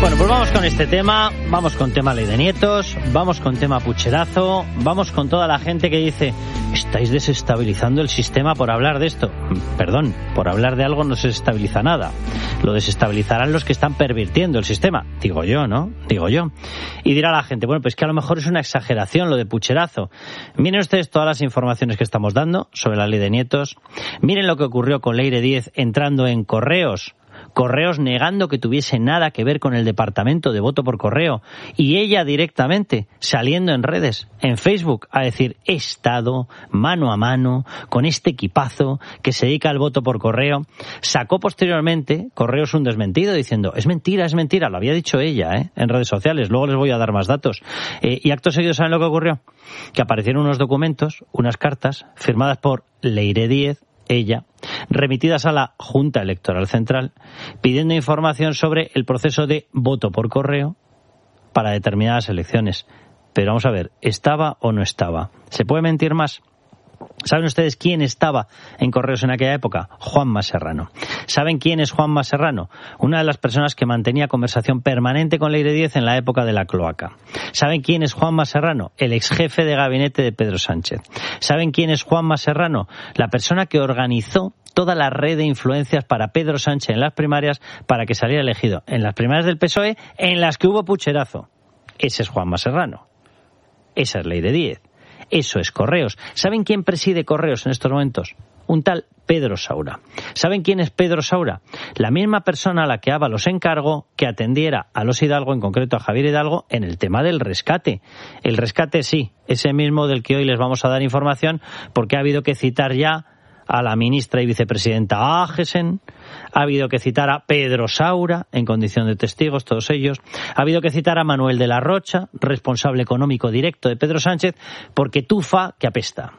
Bueno, pues vamos con este tema, vamos con tema ley de nietos, vamos con tema pucherazo, vamos con toda la gente que dice, estáis desestabilizando el sistema por hablar de esto. Perdón, por hablar de algo no se desestabiliza nada. Lo desestabilizarán los que están pervirtiendo el sistema. Digo yo, ¿no? Digo yo. Y dirá la gente, bueno, pues que a lo mejor es una exageración lo de pucherazo. Miren ustedes todas las informaciones que estamos dando sobre la ley de nietos. Miren lo que ocurrió con Leire Díez entrando en Correos negando que tuviese nada que ver con el departamento de voto por correo, y ella directamente saliendo en redes, en Facebook, a decir, he estado mano a mano con este equipazo que se dedica al voto por correo. Sacó posteriormente Correos un desmentido diciendo, es mentira, lo había dicho ella, en redes sociales, luego les voy a dar más datos. Y acto seguido, ¿saben lo que ocurrió? Que aparecieron unos documentos, unas cartas firmadas por Leire Díez, ella, remitidas a la Junta Electoral Central, pidiendo información sobre el proceso de voto por correo para determinadas elecciones. Pero vamos a ver, ¿estaba o no estaba? ¿Se puede mentir más? ¿Saben ustedes quién estaba en Correos en aquella época? Juanma Serrano. ¿Saben quién es Juanma Serrano? Una de las personas que mantenía conversación permanente con Leire Díez en la época de la cloaca. ¿Saben quién es Juanma Serrano? El ex jefe de gabinete de Pedro Sánchez. ¿Saben quién es Juanma Serrano? La persona que organizó toda la red de influencias para Pedro Sánchez en las primarias para que saliera elegido. En las primarias del PSOE, en las que hubo pucherazo. Ese es Juanma Serrano. Esa es Leire Díez. Eso es Correos. ¿Saben quién preside Correos en estos momentos? Un tal Pedro Saura. ¿Saben quién es Pedro Saura? La misma persona a la que Ábalos encargó que atendiera a los Hidalgo, en concreto a Javier Hidalgo, en el tema del rescate. El rescate, sí, ese mismo del que hoy les vamos a dar información, porque ha habido que citar ya a la ministra y vicepresidenta Ágesen, ha habido que citar a Pedro Saura, en condición de testigos, todos ellos, ha habido que citar a Manuel de la Rocha, responsable económico directo de Pedro Sánchez, porque tufa que apesta.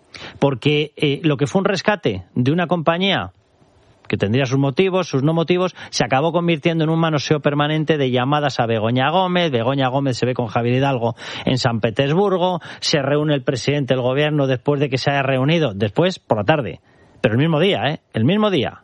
Porque lo que fue un rescate de una compañía que tendría sus motivos, sus no motivos, se acabó convirtiendo en un manoseo permanente de llamadas a Begoña Gómez. Begoña Gómez se ve con Javier Hidalgo en San Petersburgo, se reúne el presidente del gobierno después de que se haya reunido, después por la tarde, pero el mismo día, el mismo día.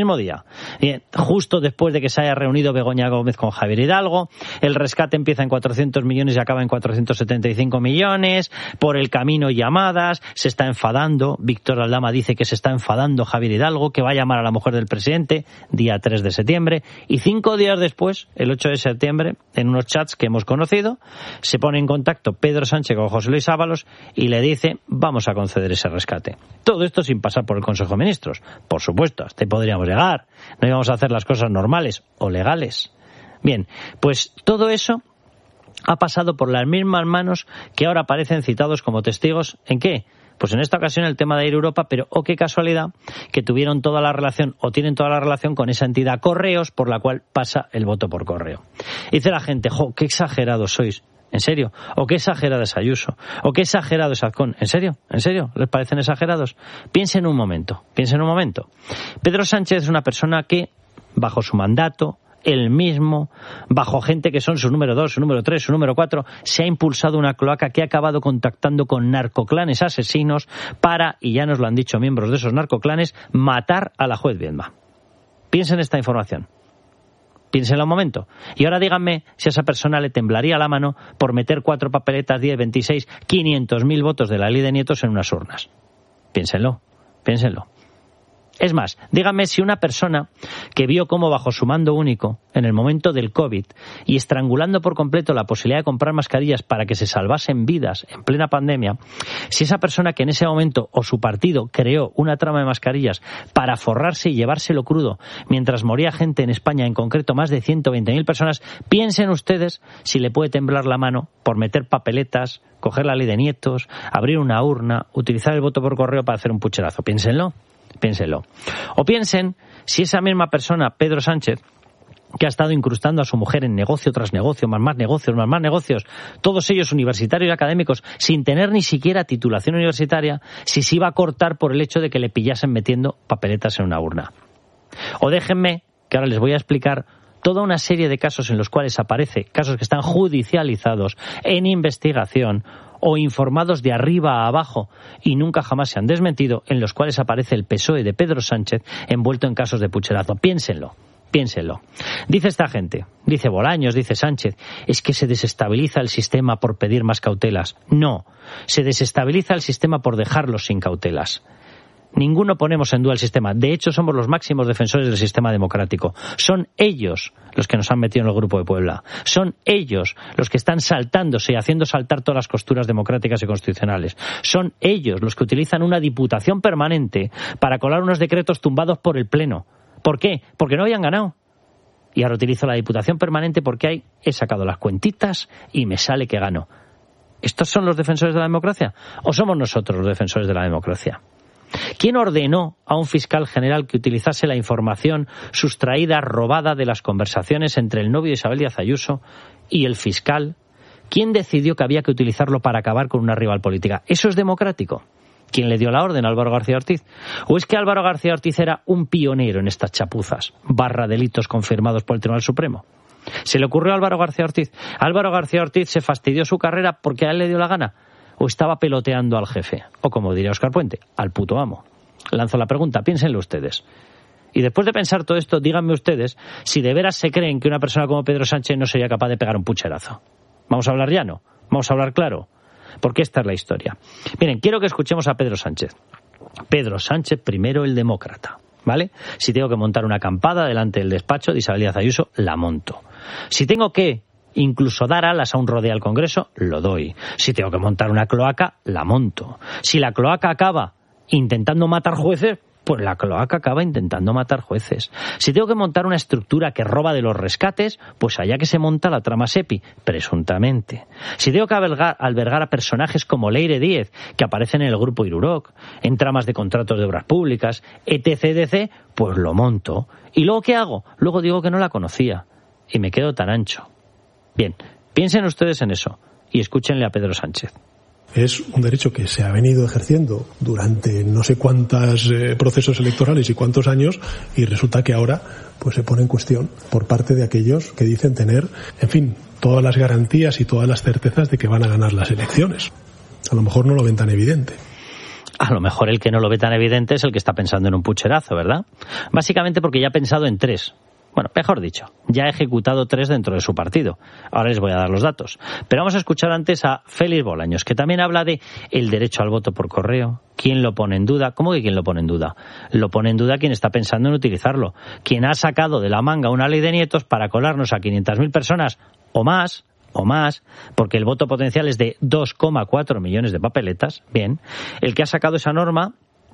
Bien, justo después de que se haya reunido Begoña Gómez con Javier Hidalgo, el rescate empieza en 400 millones y acaba en 475 millones, por el camino llamadas, se está enfadando, Víctor Aldama dice que se está enfadando Javier Hidalgo, que va a llamar a la mujer del presidente, día 3 de septiembre, y 5 días después, el 8 de septiembre, en unos chats que hemos conocido, se pone en contacto Pedro Sánchez con José Luis Ábalos y le dice, vamos a conceder ese rescate. Todo esto sin pasar por el Consejo de Ministros, por supuesto, hasta podríamos llegar, no íbamos a hacer las cosas normales o legales. Bien, pues todo eso ha pasado por las mismas manos que ahora aparecen citados como testigos. ¿En qué? Pues en esta ocasión el tema de Ir Europa, pero oh qué casualidad que tuvieron toda la relación o tienen toda la relación con esa entidad Correos por la cual pasa el voto por correo. Dice la gente, jo, qué exagerados sois. ¿En serio? ¿O qué exagerada es Ayuso? ¿O qué exagerado es Azcón? ¿En serio? ¿En serio? ¿Les parecen exagerados? Piensen un momento. Pedro Sánchez es una persona que, bajo su mandato, él mismo, bajo gente que son su número 2, su número 3, su número 4, se ha impulsado una cloaca que ha acabado contactando con narcoclanes asesinos para, y ya nos lo han dicho miembros de esos narcoclanes, matar a la juez Viedma. Piensen esta información. Piénsenlo un momento. Y ahora díganme si a esa persona le temblaría la mano por meter 4 papeletas, 10, 26, 500.000 votos de la ley de nietos en unas urnas. Piénsenlo. Es más, díganme si una persona que vio cómo bajo su mando único, en el momento del COVID, y estrangulando por completo la posibilidad de comprar mascarillas para que se salvasen vidas en plena pandemia, si esa persona que en ese momento o su partido creó una trama de mascarillas para forrarse y llevárselo crudo mientras moría gente en España, en concreto más de 120.000 personas, piensen ustedes si le puede temblar la mano por meter papeletas, coger la ley de nietos, abrir una urna, utilizar el voto por correo para hacer un pucherazo. Piénsenlo. O piensen si esa misma persona, Pedro Sánchez, que ha estado incrustando a su mujer en negocio tras negocio, más negocios, todos ellos universitarios y académicos, sin tener ni siquiera titulación universitaria, si se iba a cortar por el hecho de que le pillasen metiendo papeletas en una urna. O déjenme, que ahora les voy a explicar toda una serie de casos en los cuales aparece, casos que están judicializados, en investigación, o informados de arriba a abajo y nunca jamás se han desmentido, en los cuales aparece el PSOE de Pedro Sánchez envuelto en casos de pucherazo. Piénsenlo. Piénsenlo. Dice esta gente, dice Bolaños, dice Sánchez, es que se desestabiliza el sistema por pedir más cautelas. No, se desestabiliza el sistema por dejarlos sin cautelas. Ninguno ponemos en duda el sistema. De hecho, somos los máximos defensores del sistema democrático. Son ellos los que nos han metido en el Grupo de Puebla. Son ellos los que están saltándose y haciendo saltar todas las costuras democráticas y constitucionales. Son ellos los que utilizan una diputación permanente para colar unos decretos tumbados por el Pleno. ¿Por qué? Porque no habían ganado. Y ahora utilizo la diputación permanente porque he sacado las cuentitas y me sale que gano. ¿Estos son los defensores de la democracia? ¿O somos nosotros los defensores de la democracia? ¿Quién ordenó a un fiscal general que utilizase la información sustraída, robada de las conversaciones entre el novio de Isabel Díaz Ayuso y el fiscal? ¿Quién decidió que había que utilizarlo para acabar con una rival política? ¿Eso es democrático? ¿Quién le dio la orden a Álvaro García Ortiz? ¿O es que Álvaro García Ortiz era un pionero en estas chapuzas, delitos confirmados por el Tribunal Supremo? ¿Se le ocurrió a Álvaro García Ortiz? ¿Álvaro García Ortiz se fastidió su carrera porque a él le dio la gana? ¿O estaba peloteando al jefe? O como diría Óscar Puente, al puto amo. Lanzo la pregunta, piénsenlo ustedes. Y después de pensar todo esto, díganme ustedes si de veras se creen que una persona como Pedro Sánchez no sería capaz de pegar un pucherazo. ¿Vamos a hablar llano? ¿Vamos a hablar claro? Porque esta es la historia. Miren, quiero que escuchemos a Pedro Sánchez. Pedro Sánchez, primero el demócrata, ¿vale? Si tengo que montar una acampada delante del despacho de Isabel Díaz Ayuso, la monto. Si tengo que incluso dar alas a un rodeo al Congreso, lo doy. Si tengo que montar una cloaca, la monto. Si la cloaca acaba intentando matar jueces, pues la cloaca acaba intentando matar jueces. Si tengo que montar una estructura que roba de los rescates, pues allá que se monta la trama SEPI, presuntamente. Si tengo que albergar a personajes como Leire Díez, que aparecen en el grupo Iruroc, en tramas de contratos de obras públicas, etc., pues lo monto. ¿Y luego qué hago? Luego digo que no la conocía. Y me quedo tan ancho. Bien, piensen ustedes en eso y escúchenle a Pedro Sánchez. Es un derecho que se ha venido ejerciendo durante no sé cuántos procesos electorales y cuántos años, y resulta que ahora pues se pone en cuestión por parte de aquellos que dicen tener, en fin, todas las garantías y todas las certezas de que van a ganar las elecciones. A lo mejor no lo ven tan evidente. A lo mejor el que no lo ve tan evidente es el que está pensando en un pucherazo, ¿verdad? Básicamente porque ya ha pensado en 3. Bueno, mejor dicho, ya ha ejecutado 3 dentro de su partido. Ahora les voy a dar los datos. Pero vamos a escuchar antes a Félix Bolaños, que también habla de el derecho al voto por correo. ¿Quién lo pone en duda? ¿Cómo que quién lo pone en duda? Lo pone en duda quien está pensando en utilizarlo. Quien ha sacado de la manga una ley de nietos para colarnos a 500.000 personas o más, porque el voto potencial es de 2,4 millones de papeletas. Bien, el que ha sacado esa norma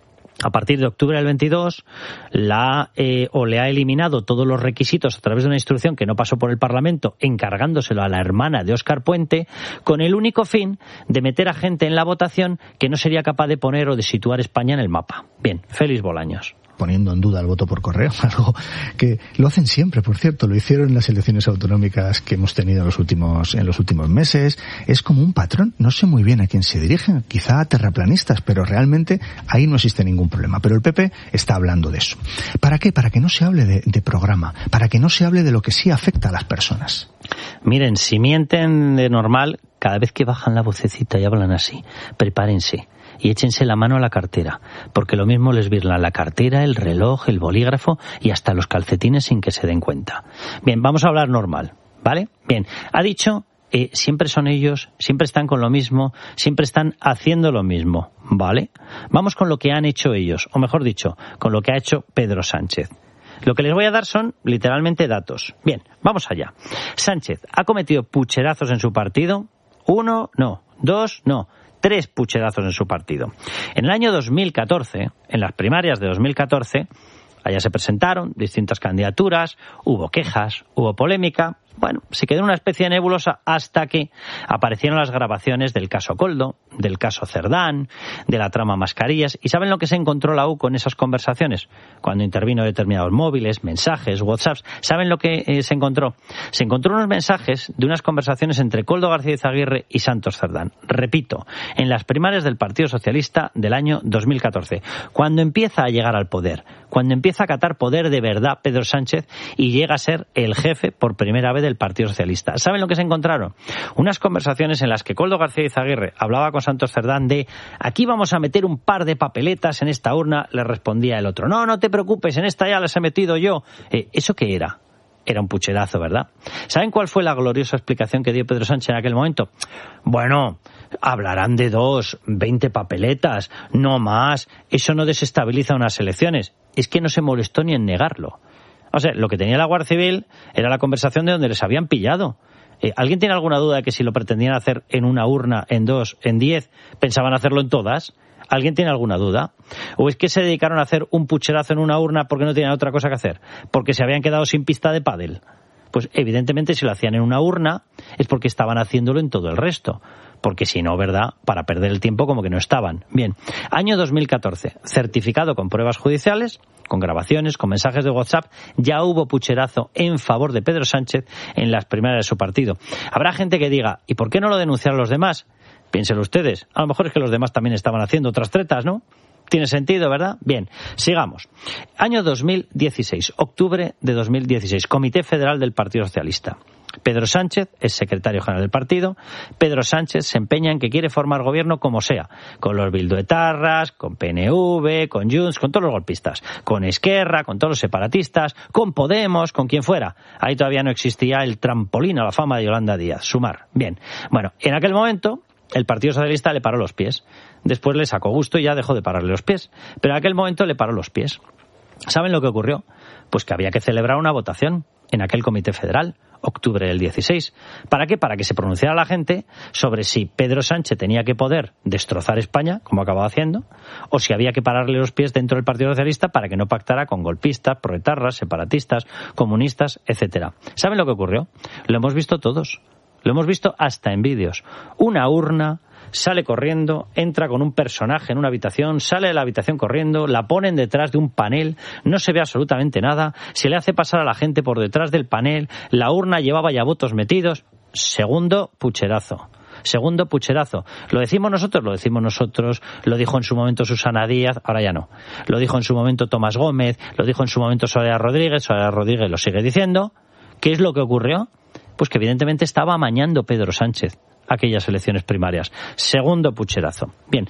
a partir de octubre del 22 le ha eliminado todos los requisitos a través de una instrucción que no pasó por el Parlamento, encargándoselo a la hermana de Óscar Puente, con el único fin de meter a gente en la votación que no sería capaz de poner o de situar España en el mapa. Bien, Félix Bolaños. Poniendo en duda el voto por correo, algo que lo hacen siempre, por cierto, lo hicieron en las elecciones autonómicas que hemos tenido en los últimos meses. Es como un patrón, no sé muy bien a quién se dirigen, quizá a terraplanistas, pero realmente ahí no existe ningún problema. Pero el PP está hablando de eso. ¿Para qué? Para que no se hable de programa, para que no se hable de lo que sí afecta a las personas. Miren, si mienten de normal, cada vez que bajan la vocecita y hablan así, prepárense. Y échense la mano a la cartera, porque lo mismo les virlan la cartera, el reloj, el bolígrafo y hasta los calcetines sin que se den cuenta. Bien, vamos a hablar normal, ¿vale? Bien, ha dicho, siempre son ellos, siempre están con lo mismo, siempre están haciendo lo mismo, ¿vale? Vamos con lo que han hecho ellos, o mejor dicho, con lo que ha hecho Pedro Sánchez. Lo que les voy a dar son literalmente datos. Bien, vamos allá. Sánchez ha cometido pucherazos en su partido. 1, no. 2, no. 3 pucherazos en su partido. En el año 2014, en las primarias de 2014, allá se presentaron distintas candidaturas, hubo quejas, hubo polémica. Bueno, se quedó en una especie de nebulosa hasta que aparecieron las grabaciones del caso Koldo, del caso Cerdán, de la trama Mascarillas. ¿Y saben lo que se encontró la U con esas conversaciones? Cuando intervino determinados móviles, mensajes, WhatsApps. ¿Saben lo que se encontró? Se encontró unos mensajes de unas conversaciones entre Koldo García Izaguirre y Santos Cerdán. Repito, en las primarias del Partido Socialista del año 2014. Cuando empieza a llegar al poder, cuando empieza a acatar poder de verdad Pedro Sánchez y llega a ser el jefe por primera vez del Partido Socialista. ¿Saben lo que se encontraron? Unas conversaciones en las que Koldo García Izaguirre hablaba con Santos Cerdán de aquí vamos a meter un par de papeletas en esta urna, le respondía el otro, no te preocupes, en esta ya las he metido yo. ¿Eso qué era? Era un pucherazo, ¿verdad? ¿Saben cuál fue la gloriosa explicación que dio Pedro Sánchez en aquel momento? Bueno, hablarán de 20 papeletas, no más. Eso no desestabiliza unas elecciones. Es que no se molestó ni en negarlo. O sea, lo que tenía la Guardia Civil era la conversación de donde les habían pillado. ¿Alguien tiene alguna duda de que si lo pretendían hacer en una urna, en 2, en 10, pensaban hacerlo en todas? ¿Alguien tiene alguna duda? ¿O es que se dedicaron a hacer un pucherazo en una urna porque no tenían otra cosa que hacer? ¿Porque se habían quedado sin pista de pádel? Pues evidentemente si lo hacían en una urna es porque estaban haciéndolo en todo el resto. Porque si no, ¿verdad? Para perder el tiempo como que no estaban. Bien, año 2014, certificado con pruebas judiciales, con grabaciones, con mensajes de WhatsApp, ya hubo pucherazo en favor de Pedro Sánchez en las primarias de su partido. Habrá gente que diga, ¿y por qué no lo denunciaron los demás? Piénsenlo ustedes. A lo mejor es que los demás también estaban haciendo otras tretas, ¿no? Tiene sentido, ¿verdad? Bien, sigamos. Año 2016, octubre de 2016, Comité Federal del Partido Socialista. Pedro Sánchez es secretario general del partido. Pedro Sánchez se empeña en que quiere formar gobierno como sea, con los bilduetarras, con PNV, con Junts, con todos los golpistas, con Esquerra, con todos los separatistas, con Podemos, con quien fuera. Ahí todavía no existía el trampolín a la fama de Yolanda Díaz, Sumar. Bien, bueno, en aquel momento el Partido Socialista le paró los pies. Después le sacó gusto y ya dejó de pararle los pies. Pero en aquel momento le paró los pies. ¿Saben lo que ocurrió? Pues que había que celebrar una votación en aquel Comité Federal, octubre del 16. ¿Para qué? Para que se pronunciara la gente sobre si Pedro Sánchez tenía que poder destrozar España, como acababa haciendo, o si había que pararle los pies dentro del Partido Socialista para que no pactara con golpistas, proetarras, separatistas, comunistas, etcétera. ¿Saben lo que ocurrió? Lo hemos visto todos. Lo hemos visto hasta en vídeos. Una urna, sale corriendo, entra con un personaje en una habitación, sale de la habitación corriendo, la ponen detrás de un panel, no se ve absolutamente nada, se le hace pasar a la gente por detrás del panel, la urna llevaba ya votos metidos. Segundo pucherazo. Segundo pucherazo. ¿Lo decimos nosotros? Lo decimos nosotros. Lo dijo en su momento Susana Díaz, ahora ya no. Lo dijo en su momento Tomás Gómez, lo dijo en su momento Soledad Rodríguez lo sigue diciendo. ¿Qué es lo que ocurrió? Pues que evidentemente estaba amañando Pedro Sánchez aquellas elecciones primarias. Segundo pucherazo. Bien,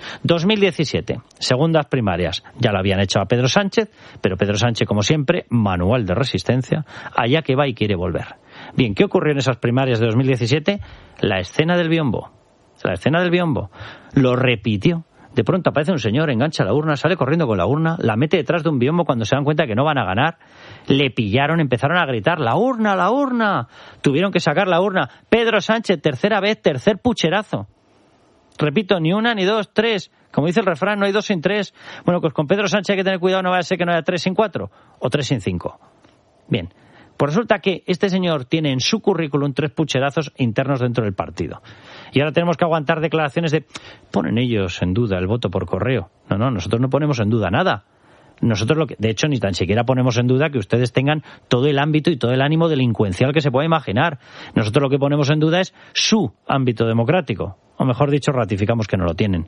2017, segundas primarias. Ya lo habían hecho a Pedro Sánchez, pero Pedro Sánchez, como siempre, manual de resistencia, allá que va y quiere volver. Bien, ¿qué ocurrió en esas primarias de 2017? La escena del biombo. La escena del biombo. Lo repitió. De pronto aparece un señor, engancha la urna, sale corriendo con la urna, la mete detrás de un biombo cuando se dan cuenta de que no van a ganar. Le pillaron, empezaron a gritar, ¡la urna, la urna! Tuvieron que sacar la urna. Pedro Sánchez, tercera vez, tercer pucherazo. Repito, ni una, ni dos, tres. Como dice el refrán, no hay dos sin tres. Bueno, pues con Pedro Sánchez hay que tener cuidado, no vaya a ser que no haya 3 sin 4 o 3 sin 5. Bien, pues resulta que este señor tiene en su currículum 3 pucherazos internos dentro del partido. Y ahora tenemos que aguantar declaraciones de ponen ellos en duda el voto por correo. No, nosotros no ponemos en duda nada. Nosotros de hecho ni tan siquiera ponemos en duda que ustedes tengan todo el ámbito y todo el ánimo delincuencial que se pueda imaginar. Nosotros lo que ponemos en duda es su ámbito democrático. O mejor dicho, ratificamos que no lo tienen.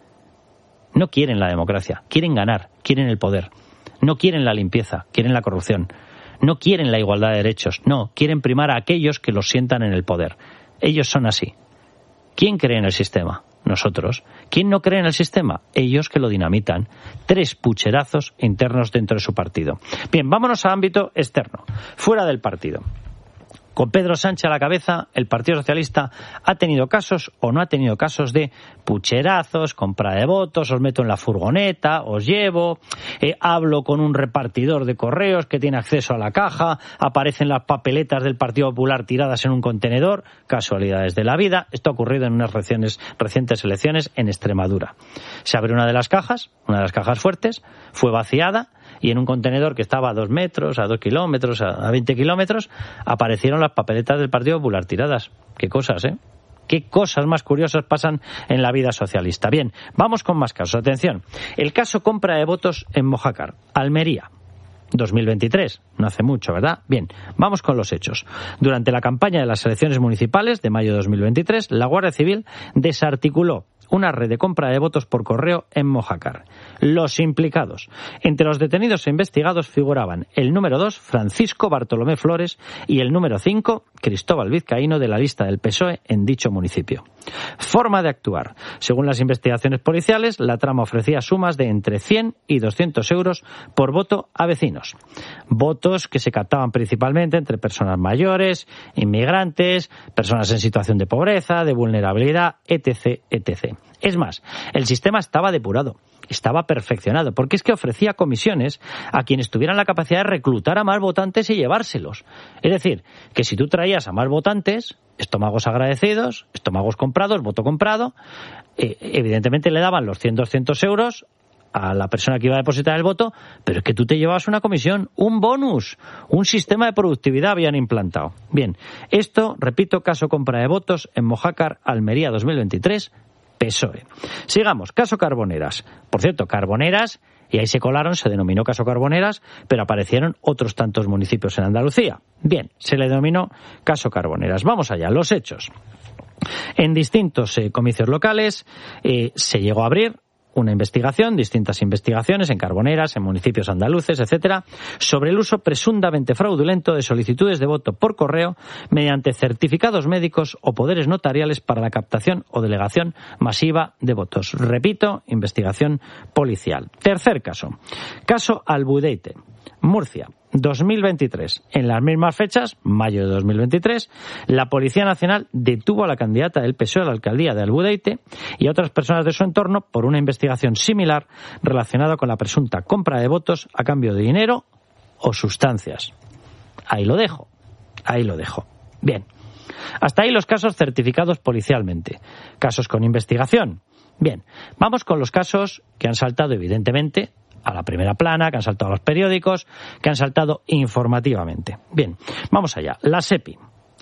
No quieren la democracia, quieren ganar, quieren el poder. No quieren la limpieza, quieren la corrupción. No quieren la igualdad de derechos, no, quieren primar a aquellos que los sientan en el poder. Ellos son así. ¿Quién cree en el sistema? Nosotros. ¿Quién no cree en el sistema? Ellos que lo dinamitan. 3 pucherazos internos dentro de su partido. Bien, vámonos a ámbito externo, fuera del partido. Con Pedro Sánchez a la cabeza, el Partido Socialista ha tenido casos o no ha tenido casos de pucherazos, compra de votos, os meto en la furgoneta, os llevo, hablo con un repartidor de correos que tiene acceso a la caja, aparecen las papeletas del Partido Popular tiradas en un contenedor, casualidades de la vida. Esto ha ocurrido en unas recientes elecciones en Extremadura. Se abrió una de las cajas fuertes, fue vaciada, y en un contenedor que estaba a 2 metros, a 2 kilómetros, a 20 kilómetros, aparecieron las papeletas del Partido Popular tiradas. Qué cosas, ¿eh? Qué cosas más curiosas pasan en la vida socialista. Bien, vamos con más casos. Atención. El caso compra de votos en Mojácar, Almería. 2023, no hace mucho, ¿verdad? Bien, vamos con los hechos. Durante la campaña de las elecciones municipales de mayo de 2023, la Guardia Civil desarticuló una red de compra de votos por correo en Mojácar. Los implicados. Entre los detenidos e investigados figuraban el número 2, Francisco Bartolomé Flores, y el número 5, Cristóbal Vizcaíno, de la lista del PSOE en dicho municipio. Forma de actuar. Según las investigaciones policiales, la trama ofrecía sumas de entre 100 y 200 euros por voto a vecinos. Votos que se captaban principalmente entre personas mayores, inmigrantes, personas en situación de pobreza, de vulnerabilidad, etc., etc. Es más, el sistema estaba depurado, estaba perfeccionado, porque es que ofrecía comisiones a quienes tuvieran la capacidad de reclutar a más votantes y llevárselos. Es decir, que si tú traías a más votantes, estómagos agradecidos, estómagos comprados, voto comprado, evidentemente le daban los 100-200 euros a la persona que iba a depositar el voto, pero es que tú te llevabas una comisión, un bonus, un sistema de productividad habían implantado. Bien, esto, repito, caso compra de votos en Mojácar, Almería 2023, PSOE. Sigamos, caso Carboneras. Por cierto, Carboneras, y ahí se colaron, se denominó caso Carboneras, pero aparecieron otros tantos municipios en Andalucía. Bien, se le denominó caso Carboneras. Vamos allá, los hechos. En distintos comicios locales se llegó a abrir una investigación, distintas investigaciones en Carboneras, en municipios andaluces, etcétera, sobre el uso presuntamente fraudulento de solicitudes de voto por correo mediante certificados médicos o poderes notariales para la captación o delegación masiva de votos. Repito, investigación policial. Tercer caso. Caso Albudeite, Murcia, 2023. En las mismas fechas, mayo de 2023, la Policía Nacional detuvo a la candidata del PSOE a la alcaldía de Albudeite y a otras personas de su entorno por una investigación similar relacionada con la presunta compra de votos a cambio de dinero o sustancias. Ahí lo dejo. Bien. Hasta ahí los casos certificados policialmente. Casos con investigación. Bien. Vamos con los casos que han saltado, evidentemente, a la primera plana, que han saltado a los periódicos, que han saltado informativamente. Bien, vamos allá. La SEPI,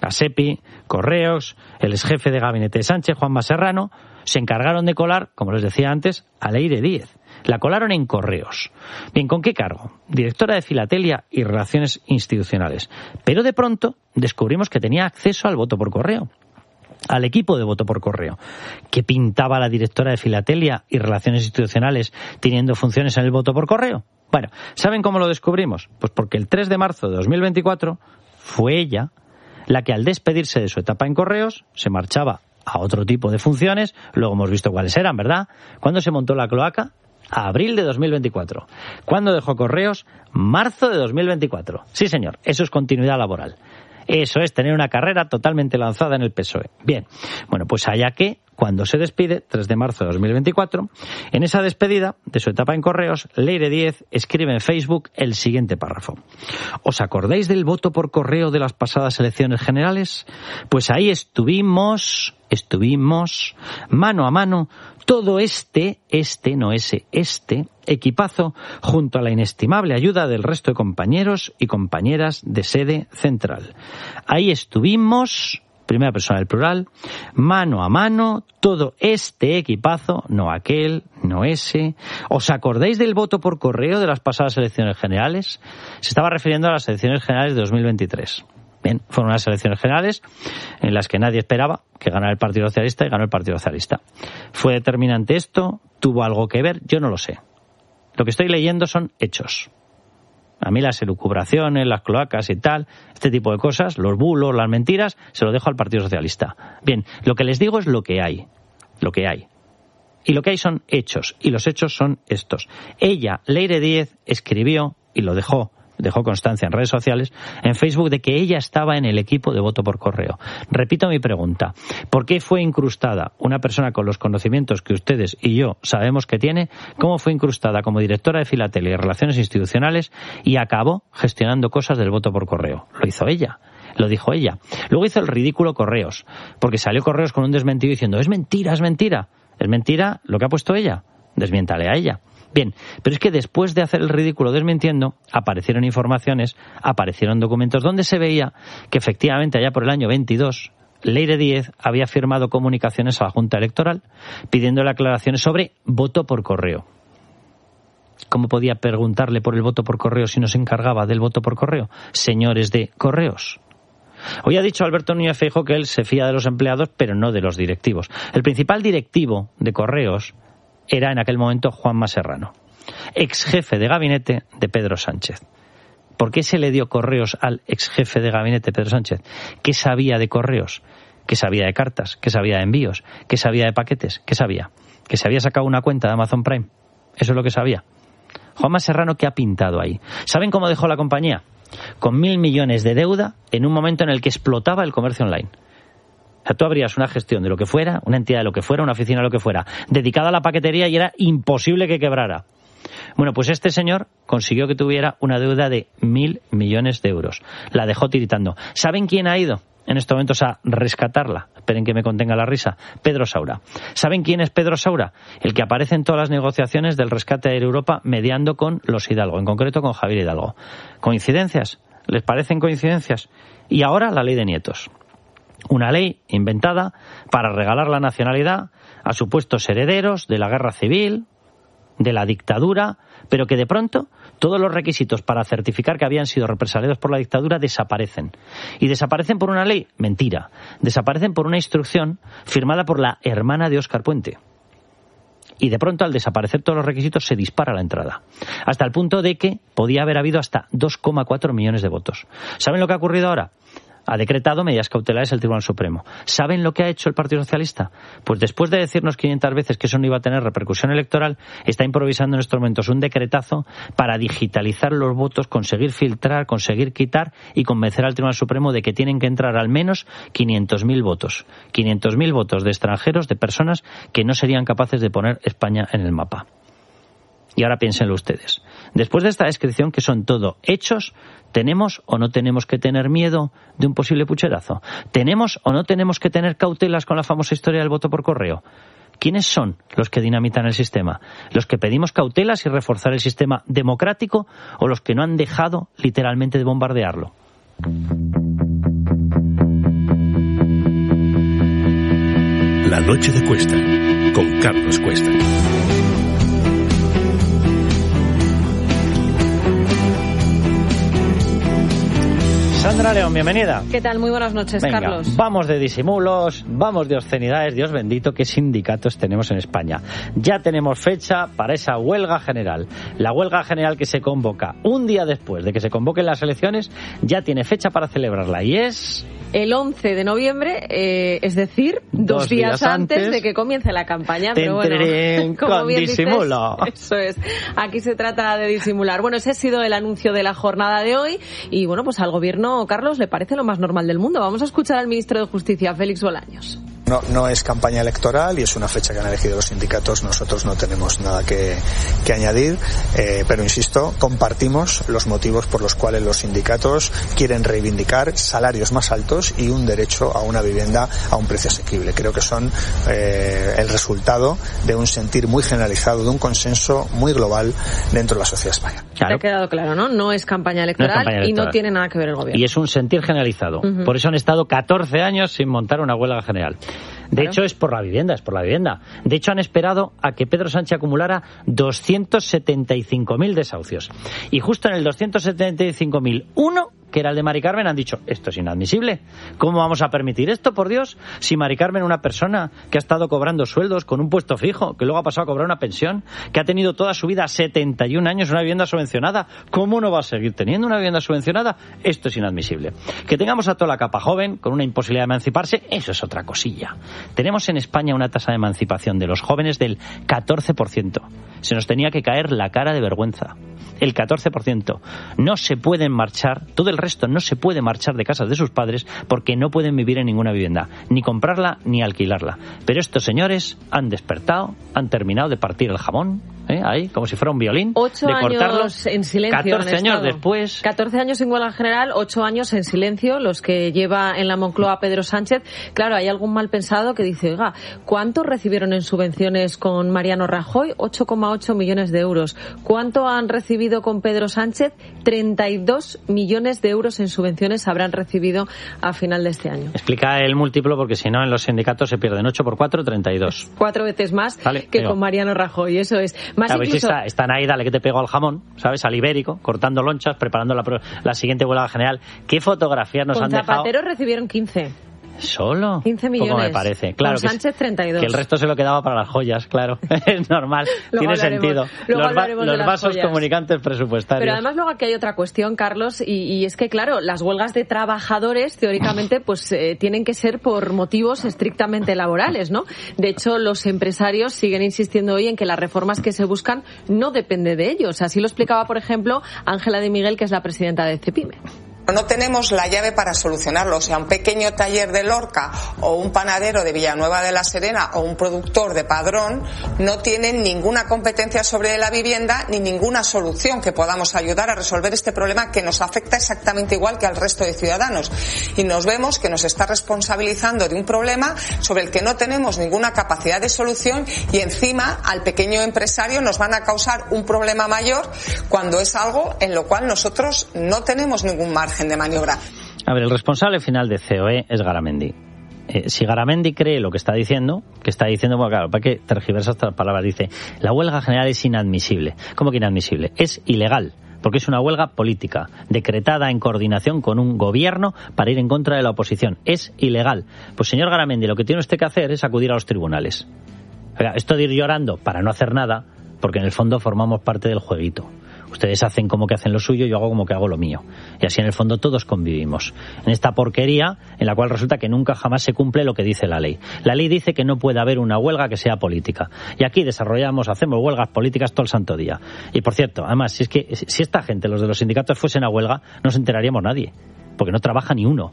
Correos, el exjefe de gabinete de Sánchez, Juanma Serrano, se encargaron de colar, como les decía antes, a Leire Díez. La colaron en Correos. Bien, ¿con qué cargo? Directora de Filatelia y Relaciones Institucionales. Pero de pronto descubrimos que tenía acceso al voto por correo, al equipo de voto por correo. ¿Qué pintaba la directora de Filatelia y Relaciones Institucionales teniendo funciones en el voto por correo? Bueno, ¿saben cómo lo descubrimos? Pues porque el 3 de marzo de 2024 fue ella la que, al despedirse de su etapa en Correos, se marchaba a otro tipo de funciones. Luego hemos visto cuáles eran, ¿verdad? ¿Cuándo se montó la cloaca? Abril de 2024. ¿Cuándo dejó Correos? Marzo de 2024. Sí, señor, eso es continuidad laboral. Eso es tener una carrera totalmente lanzada en el PSOE. Bien, bueno, pues allá que, cuando se despide, 3 de marzo de 2024, en esa despedida de su etapa en Correos, Leire Díez escribe en Facebook el siguiente párrafo. ¿Os acordáis del voto por correo de las pasadas elecciones generales? Pues ahí estuvimos mano a mano, todo este equipazo, junto a la inestimable ayuda del resto de compañeros y compañeras de sede central. Ahí estuvimos, primera persona del plural, mano a mano, todo este equipazo, no aquel, no ese. ¿Os acordáis del voto por correo de las pasadas elecciones generales? Se estaba refiriendo a las elecciones generales de 2023. Bien, fueron unas elecciones generales en las que nadie esperaba que ganara el Partido Socialista y ganó el Partido Socialista. ¿Fue determinante esto? ¿Tuvo algo que ver? Yo no lo sé. Lo que estoy leyendo son hechos. A mí las elucubraciones, las cloacas y tal, este tipo de cosas, los bulos, las mentiras, se lo dejo al Partido Socialista. Bien, lo que les digo es lo que hay. Y lo que hay son hechos, y los hechos son estos. Ella, Leire Díez, escribió, y lo dejó constancia en redes sociales, en Facebook, de que ella estaba en el equipo de voto por correo. Repito mi pregunta. ¿Por qué fue incrustada una persona con los conocimientos que ustedes y yo sabemos que tiene? ¿Cómo fue incrustada como directora de Filatelia y Relaciones Institucionales y acabó gestionando cosas del voto por correo? Lo hizo ella. Lo dijo ella. Luego hizo el ridículo Correos, porque salió Correos con un desmentido diciendo es mentira. Es mentira lo que ha puesto ella. Desmiéntale a ella. Bien, pero es que después de hacer el ridículo desmintiendo, aparecieron informaciones, aparecieron documentos donde se veía que efectivamente allá por el año 22, Leire Díez había firmado comunicaciones a la Junta Electoral pidiéndole aclaraciones sobre voto por correo. ¿Cómo podía preguntarle por el voto por correo si no se encargaba del voto por correo? Señores de Correos. Hoy ha dicho Alberto Núñez Feijóo que él se fía de los empleados, pero no de los directivos. El principal directivo de Correos era en aquel momento Juanma Serrano, ex jefe de gabinete de Pedro Sánchez. ¿Por qué se le dio correos al ex jefe de gabinete, Pedro Sánchez? ¿Qué sabía de correos? ¿Qué sabía de cartas? ¿Qué sabía de envíos? ¿Qué sabía de paquetes? ¿Qué sabía? ¿Que se había sacado una cuenta de Amazon Prime? Eso es lo que sabía. Juanma Serrano, ¿qué ha pintado ahí? ¿Saben cómo dejó la compañía? Con 1.000 millones de deuda en un momento en el que explotaba el comercio online. O sea, tú abrías una gestión de lo que fuera, una entidad de lo que fuera, una oficina de lo que fuera, dedicada a la paquetería y era imposible que quebrara. Bueno, pues este señor consiguió que tuviera una deuda de 1.000 millones de euros. La dejó tiritando. ¿Saben quién ha ido en estos momentos a rescatarla? Esperen que me contenga la risa. Pedro Saura. ¿Saben quién es Pedro Saura? El que aparece en todas las negociaciones del rescate de Europa mediando con los Hidalgo, en concreto con Javier Hidalgo. ¿Coincidencias? ¿Les parecen coincidencias? Y ahora la ley de nietos. Una ley inventada para regalar la nacionalidad a supuestos herederos de la guerra civil, de la dictadura, pero que de pronto todos los requisitos para certificar que habían sido represaliados por la dictadura desaparecen. Y desaparecen por una ley, mentira, desaparecen por una instrucción firmada por la hermana de Óscar Puente. Y de pronto, al desaparecer todos los requisitos, se dispara la entrada. Hasta el punto de que podía haber habido hasta 2,4 millones de votos. ¿Saben lo que ha ocurrido ahora? Ha decretado medidas cautelares el Tribunal Supremo. ¿Saben lo que ha hecho el Partido Socialista? Pues después de decirnos 500 veces que eso no iba a tener repercusión electoral, está improvisando en estos momentos un decretazo para digitalizar los votos, conseguir filtrar, conseguir quitar y convencer al Tribunal Supremo de que tienen que entrar al menos 500.000 votos. 500.000 votos de extranjeros, de personas que no serían capaces de poner España en el mapa. Y ahora piénsenlo ustedes. Después de esta descripción, que son todo hechos, ¿tenemos o no tenemos que tener miedo de un posible pucherazo? ¿Tenemos o no tenemos que tener cautelas con la famosa historia del voto por correo? ¿Quiénes son los que dinamitan el sistema? ¿Los que pedimos cautelas y reforzar el sistema democrático o los que no han dejado literalmente de bombardearlo? La noche de Cuesta, con Carlos Cuesta. Sandra León, bienvenida. ¿Qué tal? Muy buenas noches, Venga, Carlos. Vamos de disimulos, vamos de obscenidades. Dios bendito, qué sindicatos tenemos en España. Ya tenemos fecha para esa huelga general. La huelga general que se convoca un día después de que se convoquen las elecciones, ya tiene fecha para celebrarla y es... El 11 de noviembre, es decir, dos días antes de que comience la campaña. Pero bueno, con disimulo. Dices, eso es. Aquí se trata de disimular. Bueno, ese ha sido el anuncio de la jornada de hoy y bueno, pues al gobierno, Carlos, le parece lo más normal del mundo. Vamos a escuchar al ministro de Justicia, Félix Bolaños. No es campaña electoral y es una fecha que han elegido los sindicatos. Nosotros no tenemos nada que añadir, pero insisto, compartimos los motivos por los cuales los sindicatos quieren reivindicar salarios más altos y un derecho a una vivienda a un precio asequible. Creo que son el resultado de un sentir muy generalizado, de un consenso muy global dentro de la sociedad española. Claro. Te ha quedado claro, ¿no? No es campaña electoral, y no tiene nada que ver el gobierno. Y es un sentir generalizado. Por eso han estado 14 años sin montar una huelga general. De hecho, es por la vivienda. De hecho, han esperado a que Pedro Sánchez acumulara 275.000 desahucios. Y justo en el 275.001, que era el de Mari Carmen, han dicho, esto es inadmisible. ¿Cómo vamos a permitir esto, por Dios? Si Mari Carmen, una persona que ha estado cobrando sueldos con un puesto fijo, que luego ha pasado a cobrar una pensión, que ha tenido toda su vida 71 años una vivienda subvencionada, ¿cómo no va a seguir teniendo una vivienda subvencionada? Esto es inadmisible. Que tengamos a toda la capa joven con una imposibilidad de emanciparse, eso es otra cosilla. Tenemos en España una tasa de emancipación de los jóvenes del 14%. Se nos tenía que caer la cara de vergüenza. El 14%. No se pueden marchar, todo el resto no se puede marchar de casas de sus padres porque no pueden vivir en ninguna vivienda, ni comprarla ni alquilarla. Pero estos señores han despertado, han terminado de partir el jamón, ahí, como si fuera un violín, 8 de cortarlo. años en silencio. 14 años después. 14 años sin huelga general, 8 años en silencio, los que lleva en la Moncloa Pedro Sánchez. Claro, hay algún mal pensado que dice, oiga, ¿cuánto recibieron en subvenciones con Mariano Rajoy? 8,8 millones de euros. ¿Cuánto han recibido con Pedro Sánchez? 32 millones de euros en subvenciones habrán recibido a final de este año. Explica el múltiplo porque si no en los sindicatos se pierden 8 por 4, 32. 4 veces más que con Mariano Rajoy, eso es. Más incluso... Están ahí, dale que te pego al jamón, ¿sabes? Al ibérico, cortando lonchas, preparando la siguiente huelga general. ¿Qué fotografías nos han dejado? Con Zapatero recibieron 15. ¿Solo? 15 millones. Poco me parece. Claro, con Sánchez 32. Que el resto se lo quedaba para las joyas, claro. Es normal. Tiene sentido. Los vasos joyas. Comunicantes presupuestarios. Pero además luego aquí hay otra cuestión, Carlos, y es que, claro, las huelgas de trabajadores, teóricamente, pues tienen que ser por motivos estrictamente laborales, ¿no? De hecho, los empresarios siguen insistiendo hoy en que las reformas que se buscan no dependen de ellos. Así lo explicaba, por ejemplo, Ángela de Miguel, que es la presidenta de CEPIME. No tenemos la llave para solucionarlo. O sea, un pequeño taller de Lorca o un panadero de Villanueva de la Serena o un productor de Padrón no tienen ninguna competencia sobre la vivienda ni ninguna solución que podamos ayudar a resolver este problema que nos afecta exactamente igual que al resto de ciudadanos. Y nos vemos que nos está responsabilizando de un problema sobre el que no tenemos ninguna capacidad de solución y encima al pequeño empresario nos van a causar un problema mayor cuando es algo en lo cual nosotros no tenemos ningún margen de maniobra. A ver, el responsable final de COE es Garamendi. Si Garamendi cree lo que está diciendo, bueno, claro, para que tergiversa estas palabras, dice, la huelga general es inadmisible. ¿Cómo que inadmisible? Es ilegal, porque es una huelga política, decretada en coordinación con un gobierno para ir en contra de la oposición. Es ilegal. Pues señor Garamendi, lo que tiene usted que hacer es acudir a los tribunales. Oiga, esto de ir llorando para no hacer nada, porque en el fondo formamos parte del jueguito. Ustedes hacen como que hacen lo suyo, yo hago como que hago lo mío. Y así en el fondo todos convivimos. En esta porquería en la cual resulta que nunca jamás se cumple lo que dice la ley. La ley dice que no puede haber una huelga que sea política. Y aquí hacemos huelgas políticas todo el santo día. Y por cierto, además, si esta gente, los de los sindicatos, fuesen a huelga, no se enteraríamos nadie. Porque no trabaja ni uno.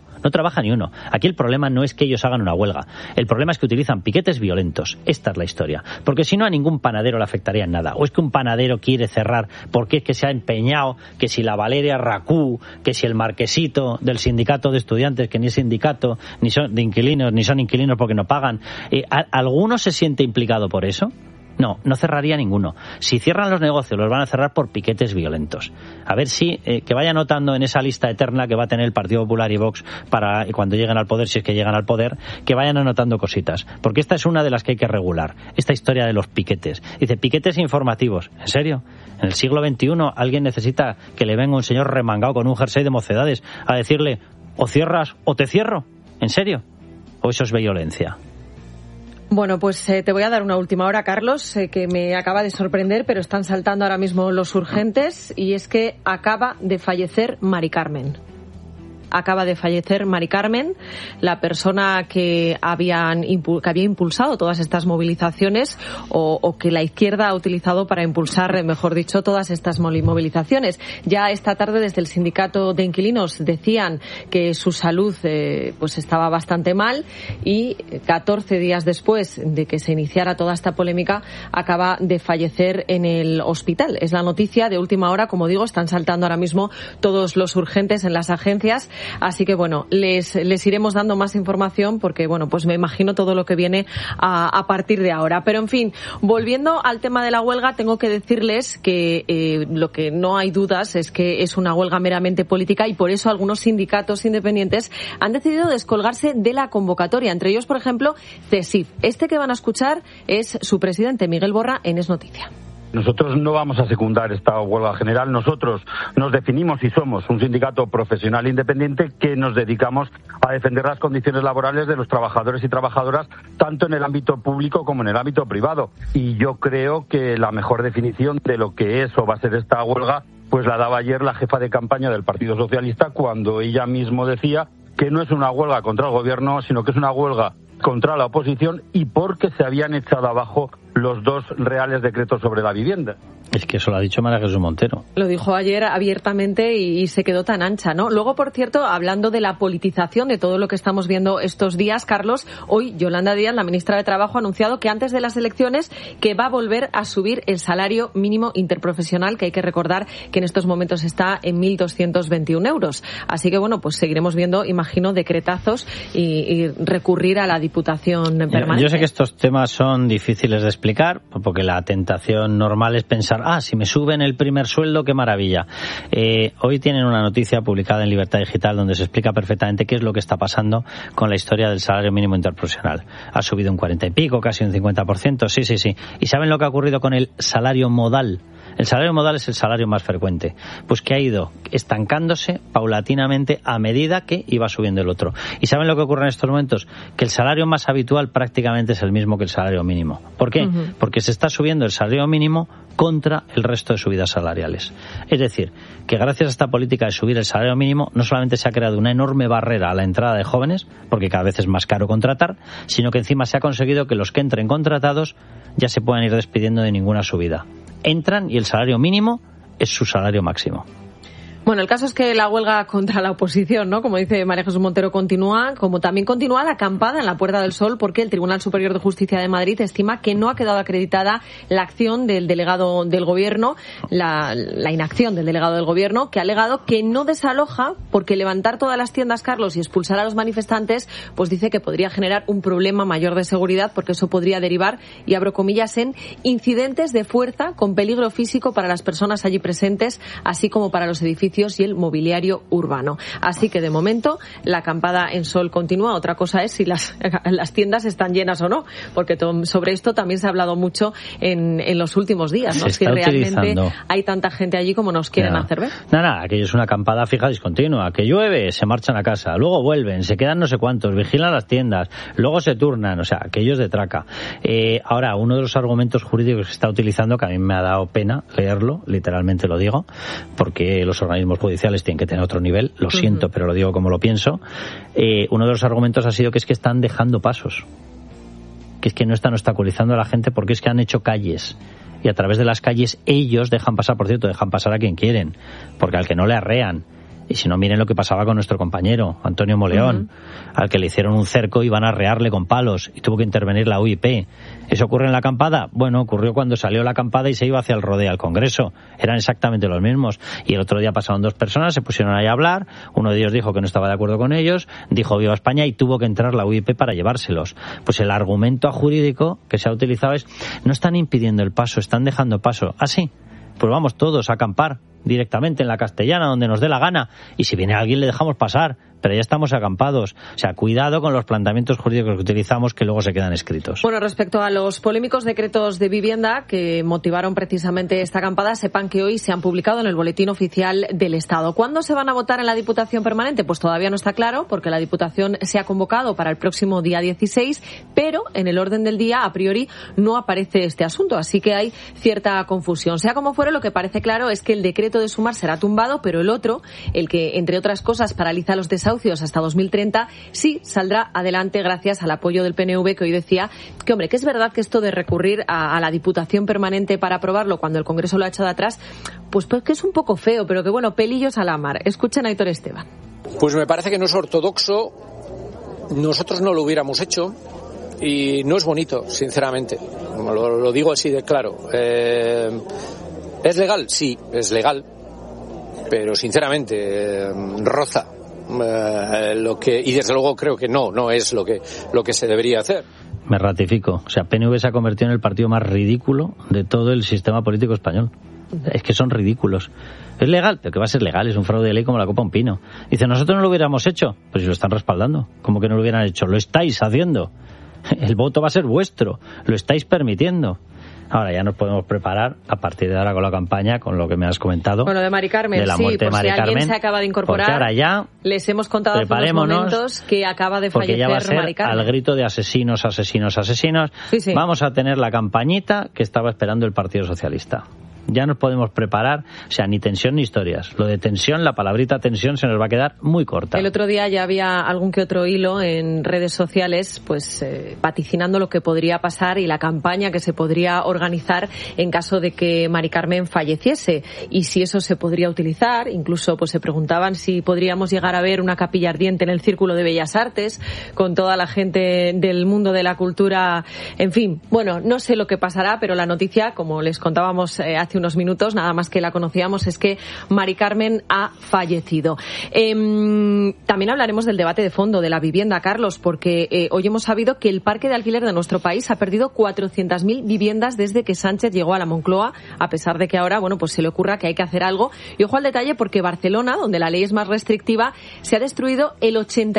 Aquí el problema no es que ellos hagan una huelga. El problema es que utilizan piquetes violentos. Esta es la historia. Porque si no, a ningún panadero le afectaría en nada. O es que un panadero quiere cerrar porque es que se ha empeñado que si la Valeria Racú, que si el marquesito del sindicato de estudiantes, que ni es sindicato, ni son de inquilinos, ni son inquilinos porque no pagan. ¿Alguno se siente implicado por eso? No cerraría ninguno. Si cierran los negocios, los van a cerrar por piquetes violentos. A ver si, que vaya anotando en esa lista eterna que va a tener el Partido Popular y Vox para cuando lleguen al poder, si es que llegan al poder, que vayan anotando cositas. Porque esta es una de las que hay que regular. Esta historia de los piquetes. Dice, piquetes informativos. ¿En serio? En el siglo XXI alguien necesita que le venga un señor remangado con un jersey de Mocedades a decirle, o cierras o te cierro. ¿En serio? ¿O eso es violencia? Bueno, pues te voy a dar una última hora, Carlos, que me acaba de sorprender, pero están saltando ahora mismo los urgentes, y es que acaba de fallecer Mari Carmen. Acaba de fallecer Mari Carmen, la persona que había impulsado todas estas movilizaciones o que la izquierda ha utilizado para impulsar, mejor dicho, todas estas movilizaciones. Ya esta tarde desde el sindicato de inquilinos decían que su salud pues estaba bastante mal y 14 días después de que se iniciara toda esta polémica acaba de fallecer en el hospital. Es la noticia de última hora, como digo, están saltando ahora mismo todos los urgentes en las agencias. Así que bueno, les iremos dando más información porque bueno, pues me imagino todo lo que viene a partir de ahora. Pero en fin, volviendo al tema de la huelga, tengo que decirles que lo que no hay dudas es que es una huelga meramente política y por eso algunos sindicatos independientes han decidido descolgarse de la convocatoria. Entre ellos, por ejemplo, CESIF. Este que van a escuchar es su presidente, Miguel Borra, en Es Noticia. Nosotros no vamos a secundar esta huelga general. Nosotros nos definimos y somos un sindicato profesional independiente que nos dedicamos a defender las condiciones laborales de los trabajadores y trabajadoras, tanto en el ámbito público como en el ámbito privado. Y yo creo que la mejor definición de lo que es o va a ser esta huelga, pues la daba ayer la jefa de campaña del Partido Socialista cuando ella mismo decía que no es una huelga contra el gobierno, sino que es una huelga contra la oposición y porque se habían echado abajo los dos reales decretos sobre la vivienda. Es que eso lo ha dicho María Jesús Montero. Lo dijo ayer abiertamente y se quedó tan ancha, ¿no? Luego, por cierto, hablando de la politización de todo lo que estamos viendo estos días, Carlos, hoy Yolanda Díaz, la ministra de Trabajo, ha anunciado que antes de las elecciones que va a volver a subir el salario mínimo interprofesional, que hay que recordar que en estos momentos está en 1.221 euros. Así que, bueno, pues seguiremos viendo, imagino, decretazos y recurrir a la Diputación permanente. Yo sé que estos temas son difíciles de explicar, porque la tentación normal es pensar, ahorrar. Si me suben el primer sueldo, qué maravilla. Hoy tienen una noticia publicada en Libertad Digital donde se explica perfectamente qué es lo que está pasando con la historia del salario mínimo interprofesional. Ha subido un 40 y pico, casi un 50%, sí. ¿Y saben lo que ha ocurrido con el salario modal? El salario modal es el salario más frecuente, pues que ha ido estancándose paulatinamente a medida que iba subiendo el otro. ¿Y saben lo que ocurre en estos momentos? Que el salario más habitual prácticamente es el mismo que el salario mínimo. ¿Por qué? Porque se está subiendo el salario mínimo contra el resto de subidas salariales. Es decir, que gracias a esta política de subir el salario mínimo, no solamente se ha creado una enorme barrera a la entrada de jóvenes, porque cada vez es más caro contratar, sino que encima se ha conseguido que los que entren contratados ya se puedan ir despidiendo de ninguna subida. Entran y el salario mínimo es su salario máximo. Bueno, el caso es que la huelga contra la oposición, ¿no? Como dice María Jesús Montero, continúa, como también continúa la acampada en la Puerta del Sol, porque el Tribunal Superior de Justicia de Madrid estima que no ha quedado acreditada la acción del delegado del Gobierno, la inacción del delegado del Gobierno, que ha alegado que no desaloja porque levantar todas las tiendas, Carlos, y expulsar a los manifestantes, pues dice que podría generar un problema mayor de seguridad, porque eso podría derivar, y abro comillas, en incidentes de fuerza con peligro físico para las personas allí presentes, así como para los edificios y el mobiliario urbano. Así que de momento la acampada en Sol continúa. Otra cosa es si las tiendas están llenas o no, porque sobre esto también se ha hablado mucho en los últimos días, ¿no? Si realmente hay tanta gente allí como nos quieren hacer ver. Nada, aquello es una acampada fija discontinua. Que llueve, se marchan a casa, luego vuelven, se quedan no sé cuántos, vigilan las tiendas, luego se turnan, o sea, aquello es de traca. Ahora, uno de los argumentos jurídicos que se está utilizando, que a mí me ha dado pena leerlo, literalmente lo digo, porque los organismos judiciales tienen que tener otro nivel, lo siento, pero lo digo como lo pienso. Uno de los argumentos ha sido que es que están dejando pasos, que es que no están obstaculizando a la gente porque es que han hecho calles y a través de las calles ellos dejan pasar, por cierto, dejan pasar a quien quieren, porque al que no le arrean. Y si no, miren lo que pasaba con nuestro compañero, Antonio Moleón, al que le hicieron un cerco y van a arrearle con palos y tuvo que intervenir la UIP. ¿Eso ocurre en la acampada? Bueno, ocurrió cuando salió la acampada y se iba hacia el rodeo al Congreso. Eran exactamente los mismos. Y el otro día pasaron dos personas, se pusieron ahí a hablar, uno de ellos dijo que no estaba de acuerdo con ellos, dijo viva España y tuvo que entrar la UIP para llevárselos. Pues el argumento jurídico que se ha utilizado es, no están impidiendo el paso, están dejando paso. ¿Ah, sí? Pues vamos todos a acampar directamente en la Castellana, donde nos dé la gana, y si viene alguien le dejamos pasar, pero ya estamos acampados. O sea, cuidado con los planteamientos jurídicos que utilizamos que luego se quedan escritos. Bueno, respecto a los polémicos decretos de vivienda que motivaron precisamente esta acampada, sepan que hoy se han publicado en el Boletín Oficial del Estado. ¿Cuándo se van a votar en la Diputación Permanente? Pues todavía no está claro, porque la Diputación se ha convocado para el próximo día 16, pero en el orden del día, a priori, no aparece este asunto, así que hay cierta confusión. Sea como fuere, lo que parece claro es que el decreto de Sumar será tumbado, pero el otro, el que, entre otras cosas, paraliza los desahucios hasta 2030, sí saldrá adelante gracias al apoyo del PNV, que hoy decía que, hombre, que es verdad que esto de recurrir a la Diputación Permanente para aprobarlo cuando el Congreso lo ha echado atrás, pues que es un poco feo, pero que bueno, pelillos a la mar. Escuchen a Aitor Esteban. Pues me parece que no es ortodoxo, nosotros no lo hubiéramos hecho y no es bonito, sinceramente. Lo digo así de claro. ¿Es legal? Sí, es legal, pero sinceramente roza lo que, y desde luego creo que no es lo que se debería hacer. Me ratifico. O sea, PNV se ha convertido en el partido más ridículo de todo el sistema político español. Es que son ridículos. Es legal, pero que va a ser legal, es un fraude de ley como la copa un pino. Dice, nosotros no lo hubiéramos hecho, pero si lo están respaldando. ¿Cómo que no lo hubieran hecho? Lo estáis haciendo. El voto va a ser vuestro, lo estáis permitiendo. Ahora ya nos podemos preparar a partir de ahora con la campaña, con lo que me has comentado. Bueno, de Mari Carmen, de la muerte de Mari Carmen, alguien se acaba de incorporar, ahora ya les hemos contado hace unos momentos que acaba de fallecer ya va a ser Mari Carmen. Al grito de asesinos, asesinos, asesinos. Sí. Vamos a tener la campañita que estaba esperando el Partido Socialista. Ya nos podemos preparar, o sea, ni tensión ni historias. Lo de tensión, la palabrita tensión se nos va a quedar muy corta. El otro día ya había algún que otro hilo en redes sociales, pues vaticinando lo que podría pasar y la campaña que se podría organizar en caso de que Mari Carmen falleciese y si eso se podría utilizar. Incluso pues se preguntaban si podríamos llegar a ver una capilla ardiente en el Círculo de Bellas Artes con toda la gente del mundo de la cultura. En fin, bueno, no sé lo que pasará, pero la noticia, como les contábamos hace hace unos minutos, nada más que la conocíamos, es que Mari Carmen ha fallecido. También hablaremos del debate de fondo de la vivienda, Carlos, porque hoy hemos sabido que el parque de alquiler de nuestro país ha perdido 400.000 viviendas desde que Sánchez llegó a la Moncloa, a pesar de que ahora, bueno, pues se le ocurra que hay que hacer algo. Y ojo al detalle, porque Barcelona, donde la ley es más restrictiva, se ha destruido el